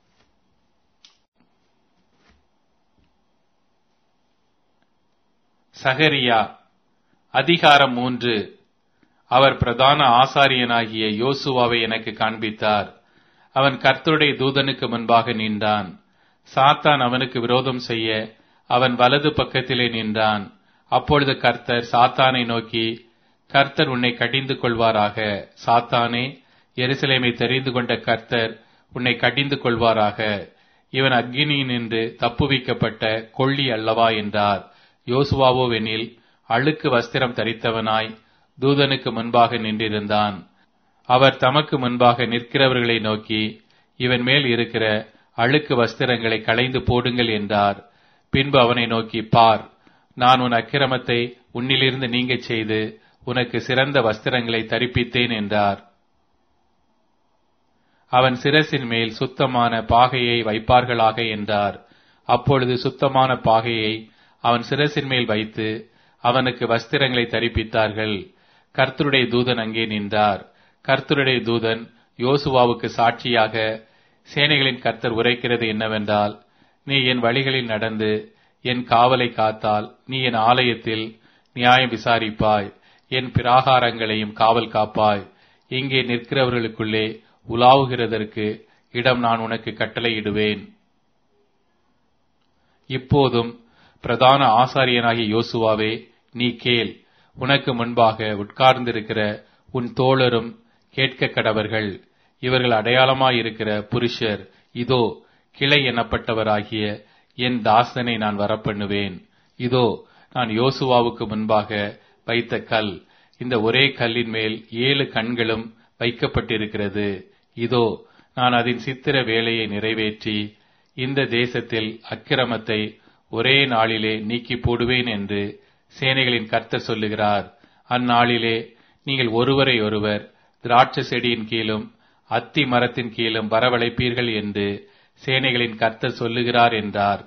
சகரியா அதிகாரம் மூன்று. அவர் பிரதான ஆசாரியனாகிய யோசுவாவை எனக்கு காண்பித்தார். அவன் கர்த்தருடைய தூதனுக்கு முன்பாக நின்றான். சாத்தான் அவனுக்கு விரோதம் செய்ய அவன் வலது பக்கத்திலே நின்றான். அப்பொழுது கர்த்தர் சாத்தானை நோக்கி, கர்த்தர் உன்னை கடிந்து கொள்வாராக. சாத்தானே, எருசலேமை தெரிந்து கொண்ட கர்த்தர் உன்னை கடிந்து கொள்வாராக. இவன் அக்கினியினின்று தப்புவிக்கப்பட்ட கொள்ளி அல்லவா என்றார். யோசுவாவோவெனில் அழுக்கு வஸ்திரம் தரித்தவனாய் தூதனுக்கு முன்பாக நின்றிருந்தான். அவர் தமக்கு முன்பாக நிற்கிறவர்களை நோக்கி, இவன் மேல் இருக்கிற அழுக்கு வஸ்திரங்களை களைந்து போடுங்கள் என்றார். பின்பு அவனை நோக்கி, பார், நான் உன் அக்கிரமத்தை உன்னிலிருந்து நீங்கச் செய்து உனக்கு சிறந்த வஸ்திரங்களை தரிப்பித்தேன் என்றார். அவன் சிரசின் மேல் சுத்தமான பாகையை வைப்பார்களாக என்றார். அப்பொழுது சுத்தமான பாகையை அவன் சிரசின் மேல் வைத்து அவனுக்கு வஸ்திரங்களை தரிப்பித்தார்கள். கர்த்தருடைய தூதன் அங்கே நின்றார். கர்த்தருடைய தூதன் யோசுவாவுக்கு சாட்சியாக, சேனைகளின் கர்த்தர் உரைக்கிறது என்னவென்றால், நீ என் வழிகளில் நடந்து என் காவலை காத்தால் நீ என் ஆலயத்தில் நியாயம் விசாரிப்பாய், என் பிராகாரங்களையும் காவல் காப்பாய். இங்கே நிற்கிறவர்களுக்குள்ளே உலாவுகிறதற்கு இடம் நான் உனக்கு கட்டளையிடுவேன். இப்போதும் பிரதான ஆசாரியனாகிய யோசுவாவே, நீ கேள். உனக்கு முன்பாக உட்கார்ந்திருக்கிற உன் தோழரும் கேட்க கடவர்கள். இவர்கள் அடையாளமாயிருக்கிற புருஷர். இதோ, கிளை எனப்பட்டவராகிய என் தாசனை நான் வரப்பண்ணுவேன். இதோ, நான் யோசுவாவுக்கு முன்பாக வைத்த கல். இந்த ஒரே கல்லின் மேல் ஏழு கண்களும் வைக்கப்பட்டிருக்கிறது. இதோ, நான் அதன் சித்திர வேலையை நிறைவேற்றி இந்த தேசத்தில் அக்கிரமத்தை ஒரே நாளிலே நீக்கி போடுவேன் என்று சேனைகளின் கர்த்தர் சொல்லுகிறார். அந்நாளிலே நீங்கள் ஒருவரை ஒருவர் திராட்சை செடியின் கீழும் அத்தி மரத்தின் கீழும் வரவழைப்பீர்கள் என்று சேனைகளின் கர்த்தர் சொல்லுகிறார் என்றார்.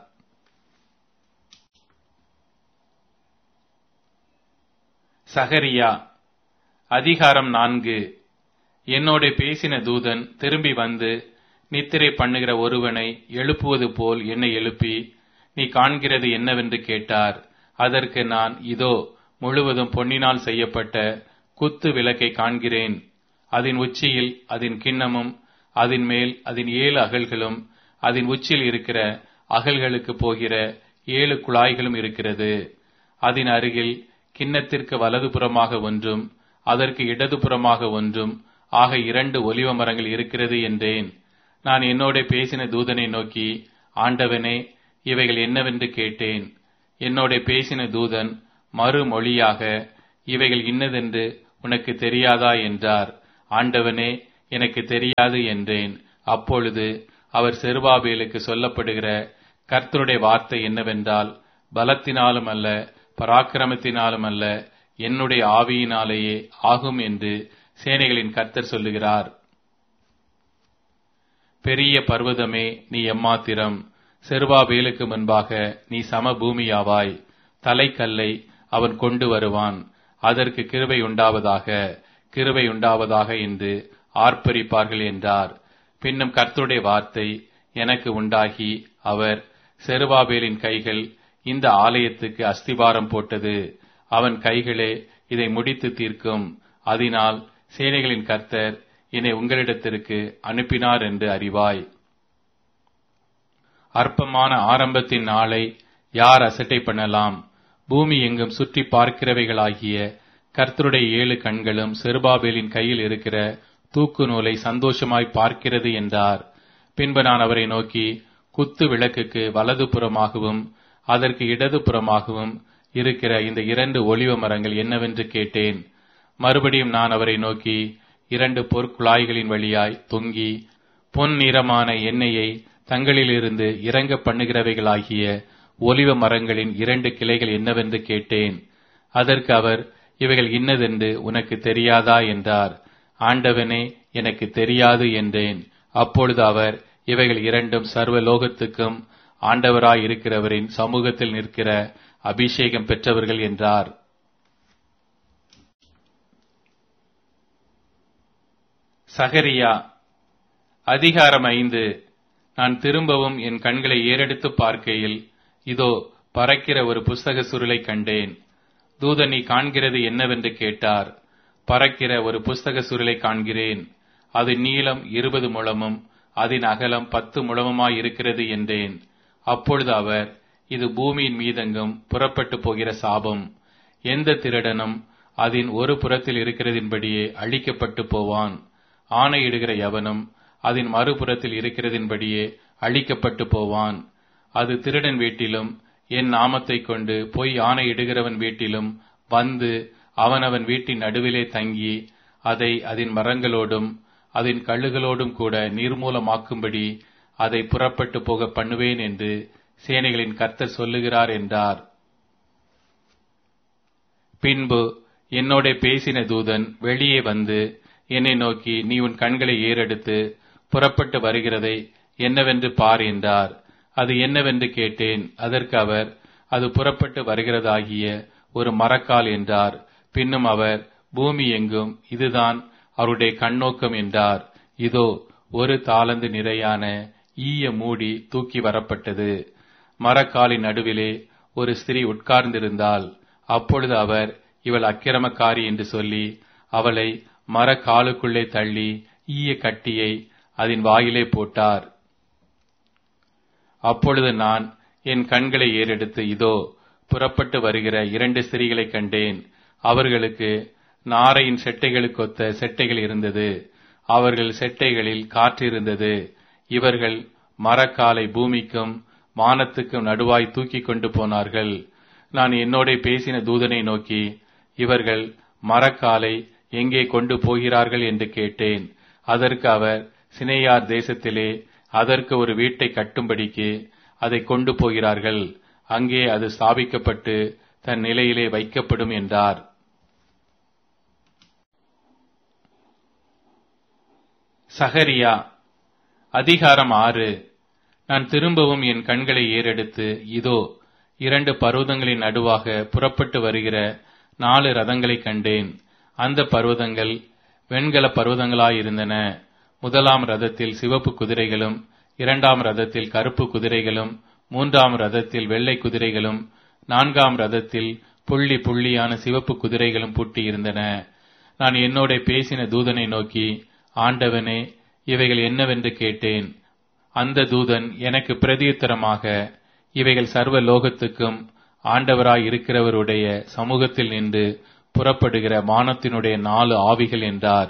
சகரியா அதிகாரம் நான்கு. என்னோட பேசின தூதன் திரும்பி வந்து, நித்திரை பண்ணுகிற ஒருவனை எழுப்புவது போல் என்னை எழுப்பி, நீ காண்கிறது என்னவென்று கேட்டார். அதற்கு நான், இதோ, முழுவதும் பொன்னினால் செய்யப்பட்ட குத்து விளக்கை காண்கிறேன். அதன் உச்சியில் அதன் கிண்ணமும், அதன் மேல் அதன் ஏழு அகல்களும், அதன் உச்சியில் இருக்கிற அகல்களுக்கு போகிற ஏழு குழாய்களும் இருக்கிறது. அதன் அருகில் கிண்ணத்திற்கு வலதுபுறமாக ஒன்றும் அதற்கு இடதுபுறமாக ஒன்றும் ஆக இரண்டு ஒலிவ மரங்கள் இருக்கிறது என்றேன். நான் என்னோட பேசின தூதனை நோக்கி, ஆண்டவனே, இவைகள் என்னவென்று கேட்டேன். என்னோட பேசின தூதன் மறுமொழியாக, இவைகள் இன்னதென்று உனக்கு தெரியாதா என்றார். ஆண்டவனே, எனக்கு தெரியாது என்றேன். அப்பொழுது அவர் செருபாபேலுக்கு சொல்லப்படுகிற கர்த்தருடைய வார்த்தை என்னவென்றால், பலத்தினாலும் அல்ல, பராக்கிரமத்தினாலும் அல்ல, என்னுடைய ஆவியினாலேயே ஆகும் என்று சேனைகளின் கர்த்தர் சொல்லுகிறார். பெரிய பர்வதமே, நீ எம்மாத்திரம்! செருபாபேலுக்கு முன்பாக நீ சமபூமியாவாய். தலைக்கல்லை அவன் கொண்டு வருவான், அதற்கு கிருபை உண்டாவதாக, கிருபை உண்டாவதாக என்று ஆர்ப்பரிப்பார்கள் என்றார். பின்னும் கர்த்தருடைய வார்த்தை எனக்கு உண்டாகி, அவர், செருபாபேலின் கைகள் இந்த ஆலயத்துக்கு அஸ்திபாரம் போட்டது, அவன் கைகளே இதை முடித்து தீர்க்கும். அதனால் சேனைகளின் கர்த்தர் என்னை உங்களிடத்திற்கு அனுப்பினார் என்று அறிவாய். அற்பமான ஆரம்பத்தின் நாளை யார் அசட்டை பண்ணலாம்? பூமி எங்கும் சுற்றி பார்க்கிறவைகளாகிய கர்த்தருடைய ஏழு கண்களும் செருபாபேலின் கையில் இருக்கிற தூக்கு நூலை சந்தோஷமாய் பார்க்கிறது என்றார். பின்பு நான் அவரை நோக்கி, குத்து விளக்குக்கு வலது புறமாகவும் அதற்கு இடது புறமாகவும் இருக்கிற இந்த இரண்டு ஒலிவ மரங்கள் என்னவென்று கேட்டேன். மறுபடியும் நான் அவரை நோக்கி, இரண்டு பொற்குழாய்களின் வழியாய் தொங்கி பொன் நிறமான எண்ணெயை தங்களிலிருந்து இறங்க பண்ணுகிறவைகளாகிய ஒலிவ மரங்களின் இரண்டு கிளைகள் என்னவென்று கேட்டேன். அதற்கு அவர், இவைகள் இன்னதென்று உனக்கு தெரியாதா என்றார். ஆண்டவனே, எனக்கு தெரியாது என்றேன். அப்பொழுது அவர், இவைகள் இரண்டும் சர்வ லோகத்துக்கும் ஆண்டவராய் இருக்கிறவரின் சமூகத்தில் நிற்கிற அபிஷேகம் பெற்றவர்கள் என்றார். சகரியா அதிகாரம் ஐந்து. நான் திரும்பவும் என் கண்களை ஏறெடுத்து பார்க்கையில், இதோ பறக்கிற ஒரு புஸ்தக சுருளை கண்டேன். தூதன், நீ காண்கிறது என்னவென்று கேட்டார். பறக்கிற ஒரு புஸ்தக சுருளை காண்கிறேன். அது நீளம் இருபது முழமும் அதன் அகலம் பத்து முழமுமாயிருக்கிறது என்றேன். அப்பொழுது அவர், இது பூமியின் மீதெங்கும் புறப்பட்டு போகிற சாபம். எந்த திருடனும் அதன் ஒரு புறத்தில் இருக்கிறதின்படியே அழிக்கப்பட்டு போவான். ஆணையிடுகிற எவனும் அதன் மறுபுறத்தில் இருக்கிறதின்படியே அழிக்கப்பட்டு போவான். அது திருடன் வீட்டிலும் என் நாமத்தை கொண்டு பொய் ஆணையிடுகிறவன் வீட்டிலும் வந்து அவனவன் வீட்டின் நடுவிலே தங்கி அதை அதன் மரங்களோடும் அதன் கழுகளோடும் கூட நிர்மூலமாக்கும்படி அதை புறப்பட்டு போக பண்ணுவேன் என்று சேனைகளின் கர்த்தர் சொல்லுகிறார் என்றார். பின்பு என்னோட பேசின தூதன் வெளியே வந்து என்னை நோக்கி, நீ உன் கண்களை ஏறெடுத்து புறப்பட்டு வருகிறதை என்னவென்று பார் என்றார். அது என்னவென்று கேட்டேன். அதற்கு அவர், அது புறப்பட்டு வருகிறதாகிய ஒரு மரக்கால் என்றார். பின்னும் அவர், பூமி எங்கும் இதுதான் அவருடைய கண்ணோக்கம் என்றார். இதோ ஒரு தாலந்து நிறையான ஈய மூடி தூக்கி வரப்பட்டது. மரக்காலின் நடுவிலே ஒரு ஸ்திரீ உட்கார்ந்திருந்தாள். அப்பொழுது அவர், இவள் அக்கிரமக்காரி என்று சொல்லி அவளை மரக்காலுக்குள்ளே தள்ளி ஈய கட்டியை அதன் வாயிலே போட்டார். அப்பொழுது நான் என் கண்களை ஏறெடுத்து, இதோ புறப்பட்டு வருகிற இரண்டு ஸ்திரீகளை கண்டேன். அவர்களுக்கு நாரையின் செட்டைகளுக்கொத்த செட்டைகள் இருந்தது. அவர்கள் செட்டைகளில் காற்றிருந்தது. இவர்கள் மரக்காலை பூமிக்கும் வானத்துக்கும் நடுவாய் தூக்கி கொண்டு போனார்கள். நான் என்னோட பேசின தூதனை நோக்கி, இவர்கள் மரக்காலை எங்கே கொண்டு போகிறார்கள் என்று கேட்டேன். அதற்கு அவர், சினேயார் தேசத்திலே அதற்கு ஒரு வீட்டை கட்டும்படிக்கு அதை கொண்டு போகிறார்கள். அங்கே அது ஸ்தாபிக்கப்பட்டு தன் நிலையிலே வைக்கப்படும் என்றார். சகரியா அதிகாரம் ஆறு. நான் திரும்பவும் என் கண்களை ஏறெடுத்து, இதோ இரண்டு பர்வதங்களின் நடுவாக புறப்பட்டு வருகிற நாலு ரதங்களை கண்டேன். அந்த பர்வதங்கள் வெண்கல பர்வதங்களாயிருந்தன. முதலாம் ரதத்தில் சிவப்பு குதிரைகளும், இரண்டாம் ரதத்தில் கருப்பு குதிரைகளும், மூன்றாம் ரதத்தில் வெள்ளை குதிரைகளும், நான்காம் ரதத்தில் புள்ளி புள்ளியான சிவப்பு குதிரைகளும் பூட்டியிருந்தன. நான் என்னோட பேசின தூதனை நோக்கி, ஆண்டவனே, இவைகள் என்னவென்று கேட்டேன். அந்த தூதன் எனக்கு பிரதியுத்தரமாக, இவைகள் சர்வ லோகத்துக்கும் ஆண்டவராய் இருக்கிறவருடைய சமூகத்தில் நின்று புறப்படுகிற வானத்தினுடைய நாலு ஆவிகள் என்றார்.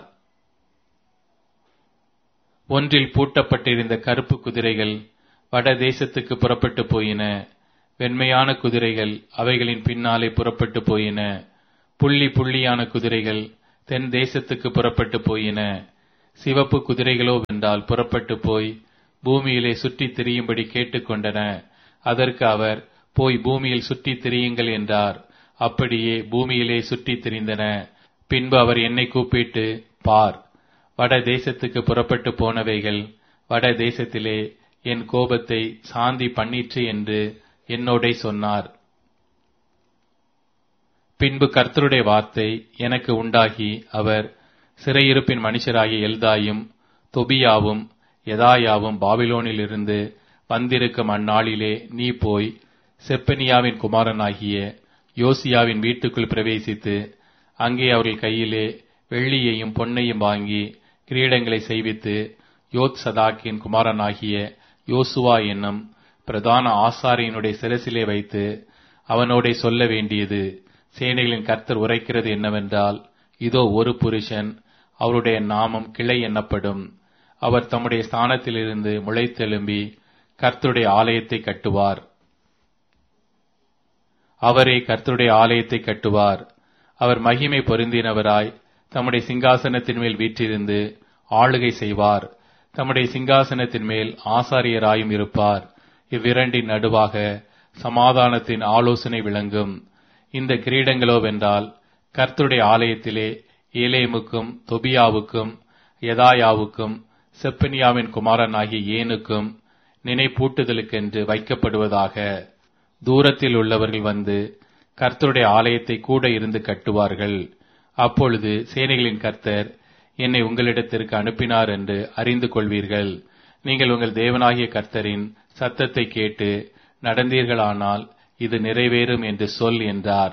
ஒன்றில் பூட்டப்பட்டிருந்த கருப்பு குதிரைகள் வட தேசத்துக்கு புறப்பட்டு போயின. வெண்மையான குதிரைகள் அவைகளின் பின்னாலே புறப்பட்டு போயின. புள்ளி புள்ளியான குதிரைகள் தென் தேசத்துக்கு புறப்பட்டு போயின. சிவப்பு குதிரைகளோ வென்றால் புறப்பட்டு போய் பூமியிலே சுற்றித் திரியும்படி கேட்டுக்கொண்டன. அதற்கு அவர், போய் பூமியில் சுற்றித் திரியுங்கள் என்றார். அப்படியே பூமியிலே சுற்றித் திரிந்தன. பின்பு அவர் என்னை கூப்பிட்டு, பார், வட தேசத்துக்கு புறப்பட்டு போனவைகள் வட தேசத்திலே என் கோபத்தை சாந்தி பண்ணிற்று என்று என்னோடே சொன்னார். பின்பு கர்த்தருடைய வார்த்தை எனக்கு உண்டாகி, அவர், சிறையிருப்பின் மனுஷராகிய எல்தாயும் தொபியாவும் யெதாயாவும் பாபிலோனிலிருந்து வந்திருக்கும் அந்நாளிலே நீ போய் செப்பனியாவின் குமாரனாகிய யோசியாவின் வீட்டுக்குள் பிரவேசித்து அங்கே அவர்கள் கையிலே வெள்ளியையும் பொன்னையும் வாங்கி கிரீடங்களை செய்வித்து யோத் சதாக்கின் குமாரனாகிய யோசுவா என்னும் பிரதான ஆசாரியனுடைய சிரசிலே வைத்து அவனோடே சொல்ல வேண்டியது, சேனைகளின் கர்த்தர் உரைக்கிறது என்னவென்றால், இதோ ஒரு புருஷன், அவருடைய நாமம் கிளை என்னப்படும். அவர் தம்முடைய ஸ்தானத்திலிருந்து முளைத்தெழும்பி கர்த்தருடைய ஆலயத்தை கட்டுவார். அவரே கர்த்தருடைய ஆலயத்தை கட்டுவார். அவர் மகிமை பொருந்தினவராய் தம்முடைய சிங்காசனத்தின் மேல் வீற்றிருந்து ஆளுகை செய்வார். தம்முடைய சிங்காசனத்தின் மேல் ஆசாரியராயும் இருப்பார். இவ்விரண்டின் நடுவாக சமாதானத்தின் ஆலோசனை விளங்கும். இந்த கிரீடங்களோ வென்றால் கர்த்தருடைய ஆலயத்திலே ஏலேமுக்கும் தொபியாவுக்கும் யெதாயாவுக்கும் செப்பனியாவின் குமாரனாகிய ஏனுக்கும் நினைப்பூட்டுதலுக்கென்று வைக்கப்படுவதாக. தூரத்தில் உள்ளவர்கள் வந்து கர்த்தருடைய ஆலயத்தை கூட இருந்து கட்டுவார்கள். அப்பொழுது சேனைகளின் கர்த்தர் என்னை உங்களிடத்திற்கு அனுப்பினார் என்று அறிந்து கொள்வீர்கள். நீங்கள் உங்கள் தேவனாகிய கர்த்தரின் சத்தத்தை கேட்டு நடந்தீர்களானால் இது நிறைவேறும் என்று சொல் என்றார்.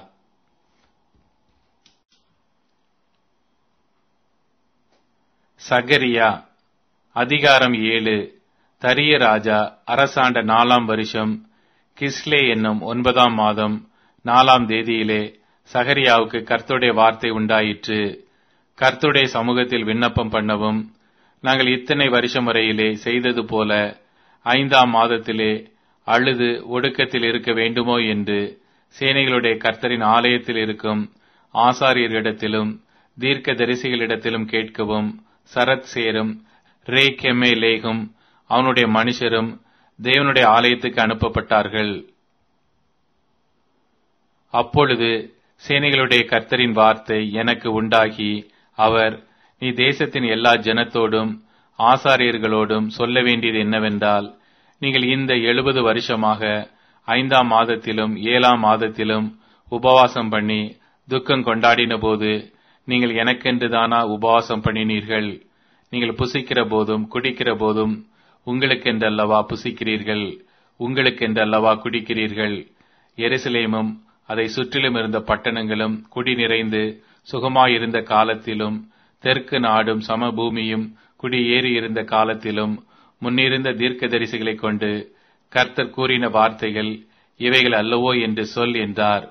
சகரியா அதிகாரம் ஏழு. தரிய ராஜா அரசாண்ட நாலாம் வருஷம் கிஸ்லே என்னும் ஒன்பதாம் மாதம் நாலாம் தேதியிலே சகரியாவுக்கு கர்த்தருடைய வார்த்தை உண்டாயிற்று. கர்த்தருடைய சமூகத்தில் விண்ணப்பம் பண்ணவும், நாங்கள் இத்தனை வருஷம் வரையிலே செய்தது போல ஐந்தாம் மாதத்திலே அழுது ஒடுக்கத்தில் இருக்க வேண்டுமோ என்று சேனைகளுடைய கர்த்தரின் ஆலயத்தில் இருக்கும் ஆசாரியர்களிடத்திலும் தீர்க்க தரிசிகளிடத்திலும் கேட்கவும், சரத் சேரும் ரே கெமே லேகும் அவனுடைய மனுஷரும் தேவனுடைய ஆலயத்துக்கு அனுப்பப்பட்டார்கள். அப்பொழுது சேனைகளுடைய கர்த்தரின் வார்த்தை எனக்கு உண்டாகி, அவர், நீ தேசத்தின் எல்லா ஜனத்தோடும் ஆசாரியர்களோடும் சொல்ல வேண்டியது என்னவென்றால், நீங்கள் இந்த எழுபது வருஷமாக ஐந்தாம் மாதத்திலும் ஏழாம் மாதத்திலும் உபவாசம் பண்ணி துக்கம் கொண்டாடின போது நீங்கள் எனக்கென்றுதானா உபவாசம் பண்ணினீர்கள்? நீங்கள் புசிக்கிற போதும் குடிக்கிற போதும் உங்களுக்கென்றல்லவா புசிக்கிறீர்கள், உங்களுக்கென்றல்லவா குடிக்கிறீர்கள். எருசலேமும் அதை சுற்றிலும் இருந்த பட்டணங்களும் குடி நிறைந்து சுகமாயிருந்த காலத்திலும், தெற்கு நாடும் சமபூமியும் குடியேறி இருந்த காலத்திலும் முன்னிருந்த தீர்க்கதரிசிகளை கொண்டு கர்த்தர் கூறின வார்த்தைகள் இவைகள் அல்லவோ என்று சொல் என்றார்.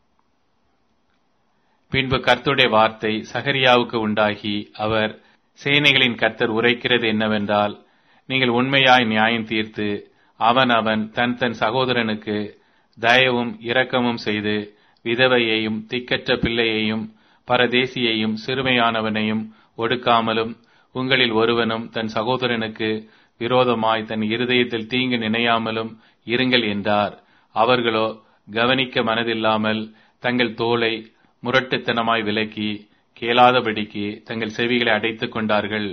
பின்பு கர்த்தருடைய வார்த்தை சகரியாவுக்கு உண்டாகி, அவர், சேனைகளின் கர்த்தர் உரைக்கிறது என்னவென்றால், நீங்கள் உண்மையாய் நியாயம் தீர்த்து அவன் அவன் தன் தன் சகோதரனுக்கு தயவும் இரக்கமும் செய்து விதவையையும் திக்கற்ற பிள்ளையையும் பரதேசியையும் சிறுமையானவனையும் ஒடுக்காமலும், உங்களில் ஒருவனும் தன் சகோதரனுக்கு விரோதமாய் தன் இருதயத்தில் தீங்கு நினையாமலும் இருங்கள் என்றார். அவர்களோ கவனிக்க மனதில்லாமல் தங்கள் தோளை முரட்டுத்தனமாய் விலக்கி கேளாதபடிக்கு தங்கள் செவிகளை அடைத்துக் கொண்டார்கள்.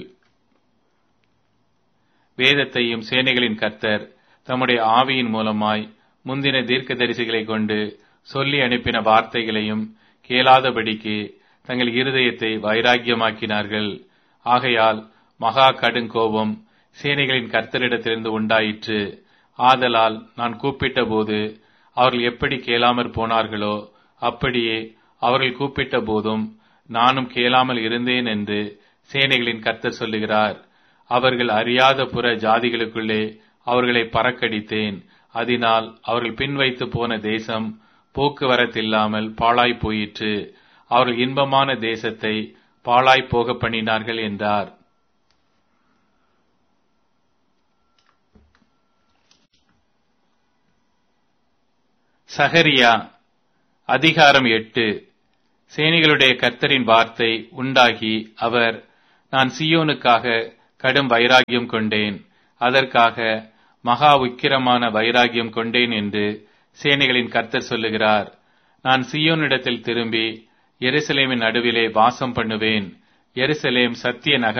வேதத்தையும் சேனைகளின் கர்த்தர் தம்முடைய ஆவியின் மூலமாய் முந்தின தீர்க்கதரிசிகளை கொண்டு சொல்லி அனுப்பின வார்த்தைகளையும் கேளாதபடிக்கு தங்கள் இருதயத்தை வைராக்கியமாக்கினார்கள். ஆகையால் மகா கடுங்கோபம் சேனைகளின் கர்த்தரிடத்திலிருந்து உண்டாயிற்று. ஆதலால் நான் கூப்பிட்ட போது அவர்கள் எப்படி கேளாமற் போனார்களோ அப்படியே அவர்கள் கூப்பிட்ட போதும் நானும் கேளாமல் இருந்தேன் என்று சேனைகளின் கர்த்தர் சொல்லுகிறார். அவர்கள் அறியாத புற ஜாதிகளுக்குள்ளே அவர்களை பறக்கடித்தேன். அதனால் அவர்கள் பின்வைத்து போன தேசம் போக்குவரத்தில்லாமல் பாழாய் போயிற்று. அவர்கள் இன்பமான தேசத்தை பாழாய் போக பண்ணினார்கள் என்றார். சகரியா அதிகாரம் எட்டு. சேனைகளுடைய கர்த்தரின் வார்த்தை உண்டாகி அவர், நான் சீயோனுக்காக கடும் வைராகியம் கொண்டேன், அதற்காக மகா உக்கிரமான வைராகியம் கொண்டேன் என்று சேனைகளின் கர்த்தர் சொல்லுகிறார். நான் சீயோனிடத்தில் திரும்பி எருசலேமின் நடுவிலே வாசம் பண்ணுவேன். எருசலேம் சத்திய நகர்